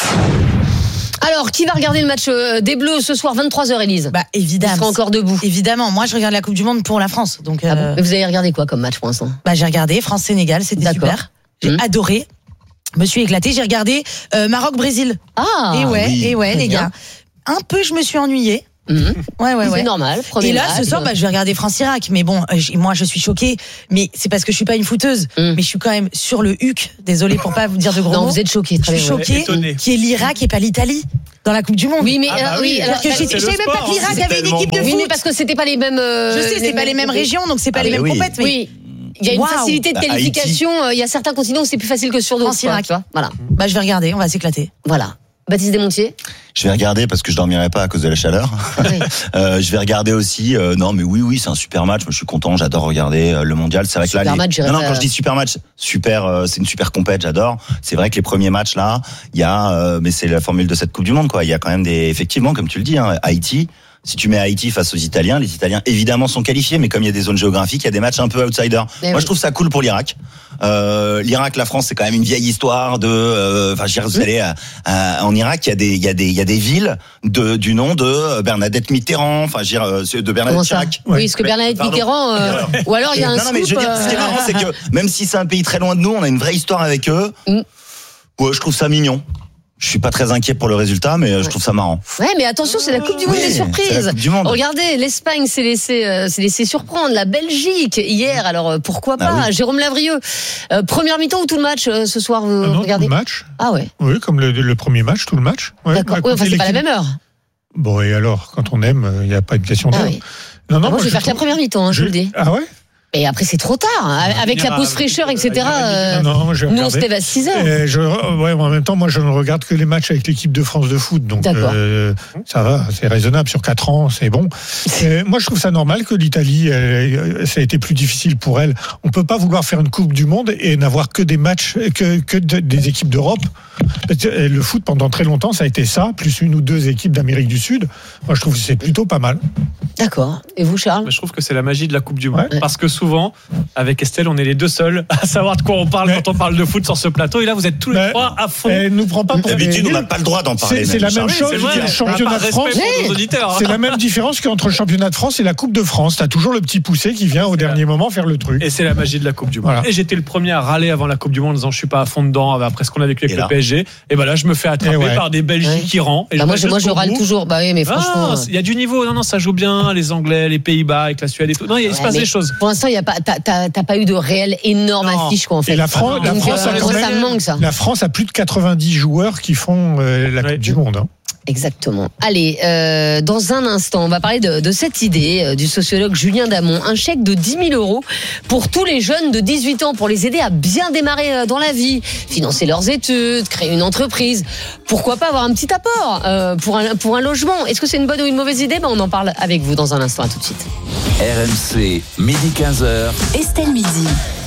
Alors, qui va regarder le match euh, des Bleus ce soir, vingt-trois heures, Élise? Bah, évidemment. Ils seront encore debout. Évidemment. Moi, je regarde la Coupe du Monde pour la France. Donc, Ah bon euh, Mais vous avez regardé quoi comme match pour l'instant? bah, j'ai regardé France-Sénégal, c'était D'accord. super. J'ai Mmh. adoré. Je me suis éclatée. J'ai regardé euh, Maroc-Brésil. Ah Et ouais, oui. et ouais, Très les bien. gars. Un peu, je me suis ennuyée. Mhm. Ouais, ouais, ouais. C'est normal. Premier Et là, match. ce soir, bah, je vais regarder France-Irak. Mais bon, euh, j- moi, je suis choquée. Mais c'est parce que je suis pas une fouteuse. Mm. Mais je suis quand même sur le huc. Désolée pour pas vous dire de gros Non, mots. vous êtes choqués. Je Très suis bien, ouais. choquée étonné. qui est l'Irak et pas l'Italie dans la Coupe du Monde. Oui, mais Ah bah euh, oui, oui, alors, Alors que je c'est je le savais même pas sport, que l'Irak c'est avait une tellement équipe de bon. oui, foot. mais parce que c'était pas les mêmes. euh, Je sais, c'est pas les mêmes régions, donc c'est pas Ah, les mais mêmes oui. compètes. mais- Oui. Il y a une Waouh. facilité de Bah, qualification. euh, Il y a certains continents où c'est plus facile que sur d'autres. France-Irak. quoi, tu vois. Voilà. Bah, je vais regarder, on va s'éclater. Voilà. Baptiste Desmontiers. Je vais regarder parce que je dormirai pas à cause de la chaleur. Oui. Euh, je vais regarder aussi. Euh, non, mais oui, oui, c'est un super match. Moi, je suis content. J'adore regarder euh, le mondial. C'est vrai que là, Super les... match, j'irais non, non, pas- quand je dis super match, super, euh, c'est une super compète. J'adore. C'est vrai que les premiers matchs là, il y a, euh, mais c'est la formule de cette Coupe du Monde, quoi. Il y a quand même des, effectivement, comme tu le dis, hein, Haïti. Si tu mets Haïti face aux Italiens, les Italiens évidemment sont qualifiés, mais comme il y a des zones géographiques, il y a des matchs un peu outsiders. Mais Moi, oui. je trouve ça cool pour l'Irak. Euh, L'Irak, la France, c'est quand même une vieille histoire de. euh, Enfin, je veux dire, vous allez à- à- en Irak, il y a des, il y a des, il y a des villes de du nom de Bernadette Mitterrand. Enfin, je veux dire, euh, de Comment Bernadette ça Chirac. Oui, parce que Mais- Bernadette pardon. Mitterrand. euh, ou alors il y a un non, non, mais je veux scoop. dire, ce qui est euh, marrant, c'est que même si c'est un pays très loin de nous, on a une vraie histoire avec eux. Mm. Ouais, je trouve ça mignon. Je suis pas très inquiet pour le résultat, mais euh, je trouve ça marrant. Ouais, mais attention, c'est la Coupe du Monde Oui, des c'est surprises. la Coupe du Monde. Regardez, l'Espagne s'est laissé, euh, s'est laissé surprendre. La Belgique hier, alors euh, pourquoi pas Ah oui. Jérôme Lavrieux. Euh, première mi-temps ou tout le match euh, ce soir vous Ah non, tout regardez le match. Ah ouais. Oui, comme le, le premier match, tout le match. Ouais, D'accord. on va Ouais, enfin, compter c'est pas la l'équipe. même heure. Bon, et alors, quand on aime, il n'y a pas de question Ah d'heure. oui. Non, non, Ah, moi, je vais je faire que la trouve- première mi-temps, hein, je vous le dis. Ah ouais Et après, c'est trop tard. hein. Avec la pause fraîcheur, et cetera. euh, Non, non, je vais nous, on se regarder. lève à six heures. Et je, ouais, en même temps, moi, je ne regarde que les matchs avec l'équipe de France de foot. Donc, D'accord. euh, ça va, c'est raisonnable. Sur quatre ans, c'est bon. Et moi, je trouve ça normal que l'Italie, euh, ça a été plus difficile pour elle. On peut pas vouloir faire une Coupe du Monde et n'avoir que des matchs, que, que de- des équipes d'Europe. Parce que Le foot, pendant très longtemps, ça a été ça, plus une ou deux équipes d'Amérique du Sud. Moi, je trouve que c'est plutôt pas mal. D'accord. Et vous, Charles? Je trouve que c'est la magie de la Coupe du Monde. Ouais. Parce que souvent, avec Estelle, on est les deux seuls à savoir de quoi on parle quand on parle de foot sur ce plateau. Et là, vous êtes tous les Mais- trois à fond. Elle nous prend pas pour D'habitude, des on n'a nuls. pas le droit d'en parler. C'est c'est la Charles. même chose. c'est je veux vrai, dire, le on n'a championnat pas de respect France. pour nos auditeurs. C'est la même différence qu'entre le championnat de France et la Coupe de France. T'as toujours le petit poussé qui vient au dernier moment faire le truc. Et c'est la magie de la Coupe du Monde. Voilà. Et j'étais le premier à râler avant la Coupe du Monde en disant je suis pas à fond dedans après ce qu'on a vécu avec Et le là P S G. Et ben là, je me fais attraper Et ouais. par des Belgiques Ouais. qui rentrent. Et Bah, je moi, vais je, moi, je jusqu'au râle bout. toujours. Bah oui, mais franchement. Ah, euh, il y a du niveau. Non, non, ça joue bien. Les Anglais, les Pays-Bas, avec la Suède et tout. Non, il se ouais, passe mais des choses. Pour l'instant, il y a pas, t'as, t'as, t'as pas eu de réelle énorme Non. affiche, quoi, en fait. Et la France, la Donc, France, euh, a quand moi, même- ça me manque, ça. la France a plus de quatre-vingt-dix joueurs qui font euh, la Ouais. Coupe du Monde. hein. Exactement. Allez, euh, dans un instant, on va parler de, de cette idée euh, du sociologue Julien Damon. Un chèque de dix mille euros pour tous les jeunes de dix-huit ans pour les aider à bien démarrer euh, dans la vie, financer leurs études, créer une entreprise. Pourquoi pas avoir un petit apport euh, pour, un, pour un logement? Est-ce que c'est une bonne ou une mauvaise idée? Ben, on en parle avec vous dans un instant. À tout de suite. R M C, midi quinze heures. Estelle Midi.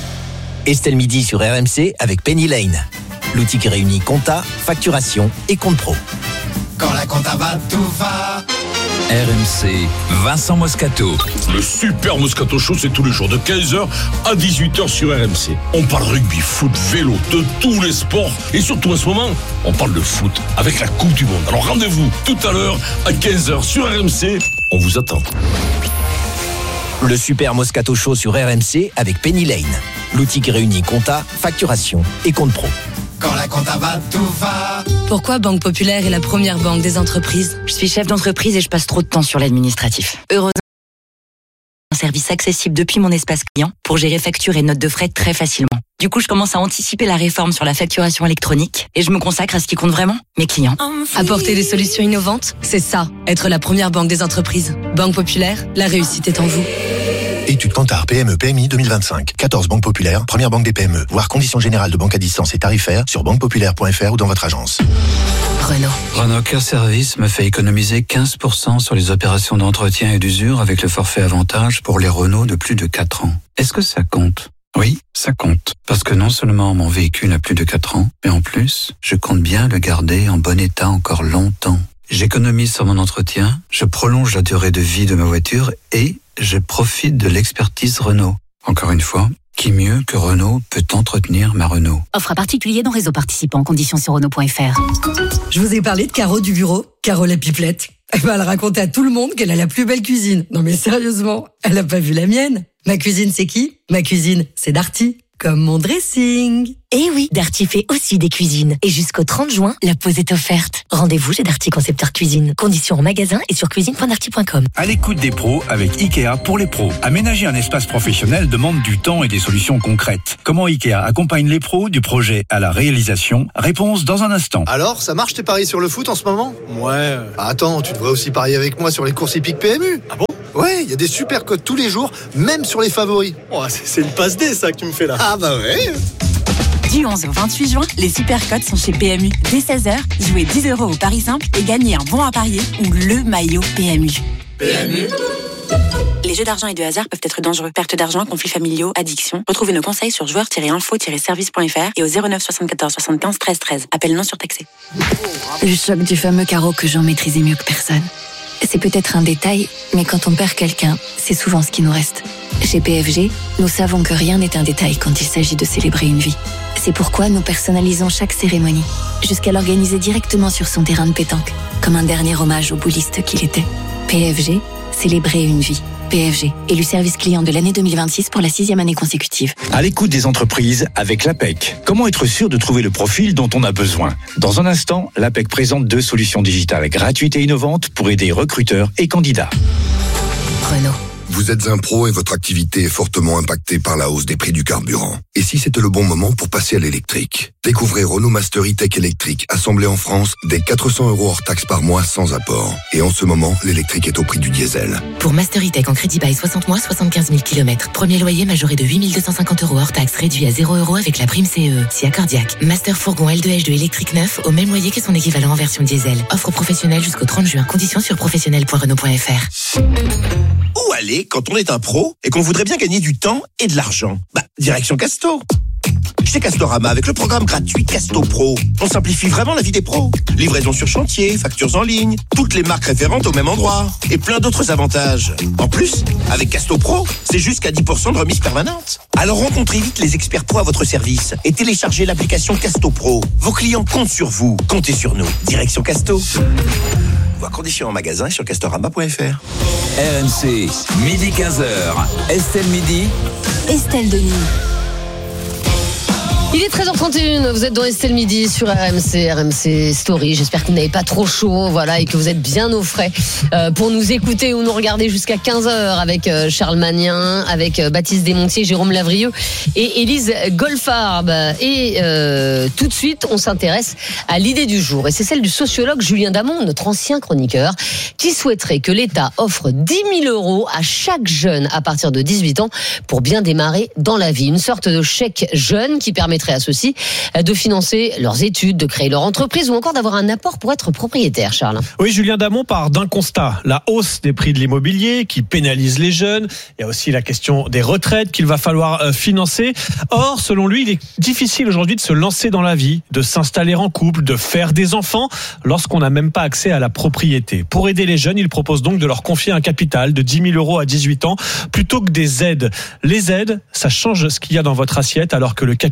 Estelle Midi sur R M C avec Penny Lane. L'outil qui réunit compta, facturation et compte pro. Quand la compta va, tout va. R M C, Vincent Moscato. Le super Moscato Show, c'est tous les jours de quinze heures à dix-huit heures sur R M C. On parle rugby, foot, vélo, de tous les sports. Et surtout en ce moment, on parle de foot avec la Coupe du Monde. Alors rendez-vous tout à l'heure à quinze heures sur R M C. On vous attend. Le super Moscato Show sur R M C avec Penny Lane. L'outil qui réunit compta, facturation et compte pro. quand la compta va, tout va. Pourquoi Banque Populaire est la première banque des entreprises? Je suis chef d'entreprise et je passe trop de temps sur l'administratif. Heureusement, un service accessible depuis mon espace client pour gérer factures et notes de frais très facilement. Du coup, je commence à anticiper la réforme sur la facturation électronique et je me consacre à ce qui compte vraiment, mes clients. Apporter des solutions innovantes, c'est ça, être la première banque des entreprises. Banque Populaire, la réussite est en vous. Étude Kantar P M E P M I deux mille vingt-cinq. quatorze banques populaires, première banque des P M E. Voir conditions générales de banque à distance et tarifaires sur banque populaire point f r ou dans votre agence. Renault. Renault Care Service me fait économiser quinze pour cent sur les opérations d'entretien et d'usure avec le forfait avantage pour les Renault de plus de quatre ans. Est-ce que ça compte? Oui, ça compte. Parce que non seulement mon véhicule a plus de quatre ans, mais en plus, je compte bien le garder en bon état encore longtemps. J'économise sur mon entretien, je prolonge la durée de vie de ma voiture et je profite de l'expertise Renault. Encore une fois, qui mieux que Renault peut entretenir ma Renault? Offre à particulier dans réseau participant, conditions sur Renault point f r. Je vous ai parlé de Caro du bureau, Caro la pipelette. Eh ben, elle racontait à tout le monde qu'elle a la plus belle cuisine. Non mais sérieusement, elle a pas vu la mienne. Ma cuisine, c'est qui? Ma cuisine, c'est Darty. Comme mon dressing. Eh oui, Darty fait aussi des cuisines. Et jusqu'au trente juin, la pause est offerte. Rendez-vous chez Darty Concepteur Cuisine. Conditions en magasin et sur cuisine point darty point com. À l'écoute des pros avec Ikea pour les pros. Aménager un espace professionnel demande du temps et des solutions concrètes. Comment Ikea accompagne les pros du projet à la réalisation? Réponse dans un instant. Alors, ça marche tes paris sur le foot en ce moment? Ouais. Ah, attends, tu devrais aussi parier avec moi sur les courses hippiques P M U. Ah bon? Ouais, il y a des super codes tous les jours, même sur les favoris. Oh, c'est une passe D ça que tu me fais là. Ah bah ouais. Du onze au vingt-huit juin, les super codes sont chez P M U. Dès seize heures, jouez dix euros au pari simple et gagnez un bon à parier ou le maillot P M U. P M U. Les jeux d'argent et de hasard peuvent être dangereux. Perte d'argent, conflits familiaux, addiction. Retrouvez nos conseils sur joueurs tiret info tiret service point f r et au zéro neuf soixante-quatorze soixante-quinze treize treize. Appel non surtaxé. Le choc du fameux carreau que j'en maîtrisais mieux que personne. C'est peut-être un détail, mais quand on perd quelqu'un, c'est souvent ce qui nous reste. Chez P F G, nous savons que rien n'est un détail quand il s'agit de célébrer une vie. C'est pourquoi nous personnalisons chaque cérémonie, jusqu'à l'organiser directement sur son terrain de pétanque, comme un dernier hommage au bouliste qu'il était. P F G, célébrer une vie. P F G, élu service client de l'année deux mille vingt-six pour la sixième année consécutive. À l'écoute des entreprises avec l'A P E C. Comment être sûr de trouver le profil dont on a besoin? Dans un instant, l'A P E C présente deux solutions digitales gratuites et innovantes pour aider recruteurs et candidats. Renault. Vous êtes un pro et votre activité est fortement impactée par la hausse des prix du carburant. Et si c'était le bon moment pour passer à l'électrique? Découvrez Renault Master E-Tech électrique, assemblé en France, dès quatre cents euros hors taxe par mois sans apport. Et en ce moment, l'électrique est au prix du diesel. Pour Master E-Tech en crédit bail soixante mois, soixante-quinze mille kilomètres. Premier loyer majoré de huit mille deux cent cinquante euros hors taxe, réduit à zéro euros avec la prime C E E. Si accordiaque. Master fourgon L deux H deux électrique neuf au même loyer que son équivalent en version diesel. Offre professionnelle jusqu'au trente juin. Conditions sur professionnel point renault point f r. Où aller quand on est un pro et qu'on voudrait bien gagner du temps et de l'argent? Bah, direction Casto. Chez Castorama, avec le programme gratuit Casto Pro, on simplifie vraiment la vie des pros. Livraison sur chantier, factures en ligne, toutes les marques référentes au même endroit et plein d'autres avantages. En plus, avec Casto Pro, c'est jusqu'à dix pour cent de remise permanente. Alors rencontrez vite les experts pro à votre service et téléchargez l'application Casto Pro. Vos clients comptent sur vous, comptez sur nous. Direction Casto. Voir conditions en magasin sur castorama point f r. R M C, midi quinze heures. Estelle Midi. Estelle Denis. Il est treize heures trente et une, vous êtes dans Estelle Midi sur R M C, R M C Story. J'espère que vous n'avez pas trop chaud, voilà, et que vous êtes bien au frais euh, pour nous écouter ou nous regarder jusqu'à quinze heures avec euh, Charles Magnin, avec euh, Baptiste Desmontiers, Jérôme Lavrieux et Élise Goldfarb. Et euh, tout de suite, on s'intéresse à l'idée du jour. Et c'est celle du sociologue Julien Damon, notre ancien chroniqueur, qui souhaiterait que l'État offre dix mille euros à chaque jeune à partir de dix-huit ans pour bien démarrer dans la vie. Une sorte de chèque jeune qui permettrait à ceux-ci de financer leurs études, de créer leur entreprise ou encore d'avoir un apport pour être propriétaire, Charles. Oui, Julien Damon part d'un constat, la hausse des prix de l'immobilier qui pénalise les jeunes. Il y a aussi la question des retraites qu'il va falloir financer. Or, selon lui, il est difficile aujourd'hui de se lancer dans la vie, de s'installer en couple, de faire des enfants lorsqu'on n'a même pas accès à la propriété. Pour aider les jeunes, il propose donc de leur confier un capital de dix mille euros à dix-huit ans plutôt que des aides. Les aides, ça change ce qu'il y a dans votre assiette alors que le capital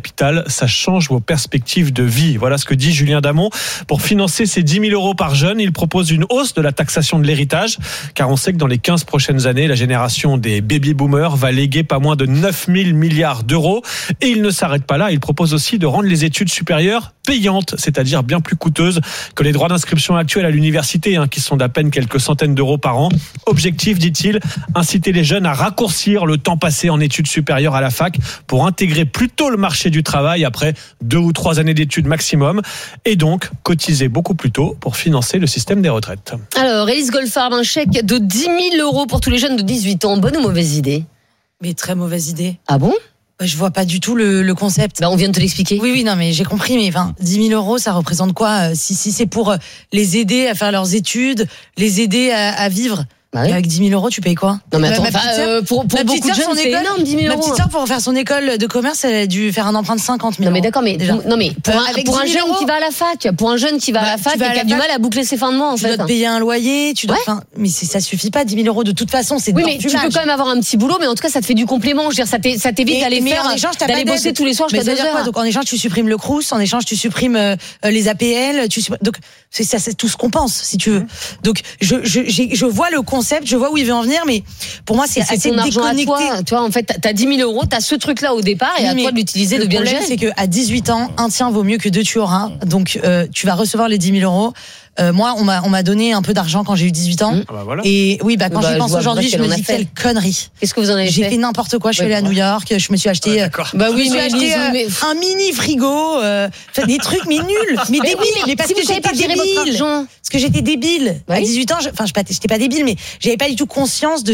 ça change vos perspectives de vie. Voilà ce que dit Julien Damon. Pour financer ces dix mille euros par jeune, il propose une hausse de la taxation de l'héritage, car on sait que dans les quinze prochaines années, la génération des baby-boomers va léguer pas moins de neuf mille milliards d'euros. Et il ne s'arrête pas là, il propose aussi de rendre les études supérieures payantes, c'est-à-dire bien plus coûteuses que les droits d'inscription actuels à l'université, hein, qui sont d'à peine quelques centaines d'euros par an. Objectif, dit-il, inciter les jeunes à raccourcir le temps passé en études supérieures à la fac pour intégrer plus tôt le marché du travail après deux ou trois années d'études maximum, et donc cotiser beaucoup plus tôt pour financer le système des retraites. Alors, Élise Goldfarb, un chèque de dix mille euros pour tous les jeunes de dix-huit ans. Bonne ou mauvaise idée ? Mais très mauvaise idée. Ah bon ? Je vois pas du tout le, le concept. Bah, on vient de te l'expliquer. Oui, oui, non, mais j'ai compris. Mais enfin, dix mille euros, ça représente quoi ? Si, si c'est pour les aider à faire leurs études, les aider à, à vivre. Bah oui. Avec dix mille euros, tu payes quoi ? Non, mais attends, ma petite sœur, euh, pour, pour beaucoup de jeunes, c'est école, énorme, dix mille euros. Ma petite sœur, pour faire son école de commerce, elle a dû faire un emprunt de cinquante mille. Non, mais d'accord, mais, déjà. non, mais pour, euh, un, pour un jeune euros, qui va à la fac, pour un jeune qui va bah, à la fac et qui a du mal à boucler ses fins de mois, en tu fait. Tu dois te payer un loyer, tu dois. Ouais. Mais ça suffit pas, dix mille euros de toute façon, c'est. Oui, mais tu peux quand même avoir un petit boulot, mais en tout cas, ça te fait du complément. Je veux dire, ça t'évite d'aller faire, d'aller bosser tous les soirs jusqu'à deux heures. Donc, en échange, tu supprimes le Crous, en échange, tu supprimes les A P L, tu donc c'est ça, c'est tout ce qu'on pense, si tu veux. Donc, je je vois le concept, je vois où il veut en venir, mais pour moi, c'est assez ton argent déconnecté. À toi. Tu vois, en fait, t'as dix mille euros, t'as ce truc-là au départ, et oui, à toi de l'utiliser, de bien le gérer. Le problème, c'est qu'à dix-huit ans, un tien vaut mieux que deux tu auras. Donc, euh, tu vas recevoir les dix mille euros. Euh, moi, on m'a, on m'a donné un peu d'argent quand j'ai eu dix-huit ans. Ah bah voilà. Et oui, bah, quand bah, j'y pense aujourd'hui, je me dis quelle connerie. Qu'est-ce que vous en avez j'ai fait? fait n'importe quoi. Je suis ouais, allée à New York. Je me suis acheté. Ouais, bah oui, je me mais suis acheté euh, mais... un mini frigo. Euh, des trucs, mais nuls. Mais débiles. Mais, mais parce si que j'étais débile. Parce que j'étais débile. Bah, à dix-huit ans, je, enfin, je n'étais pas débile, mais j'avais pas du tout conscience de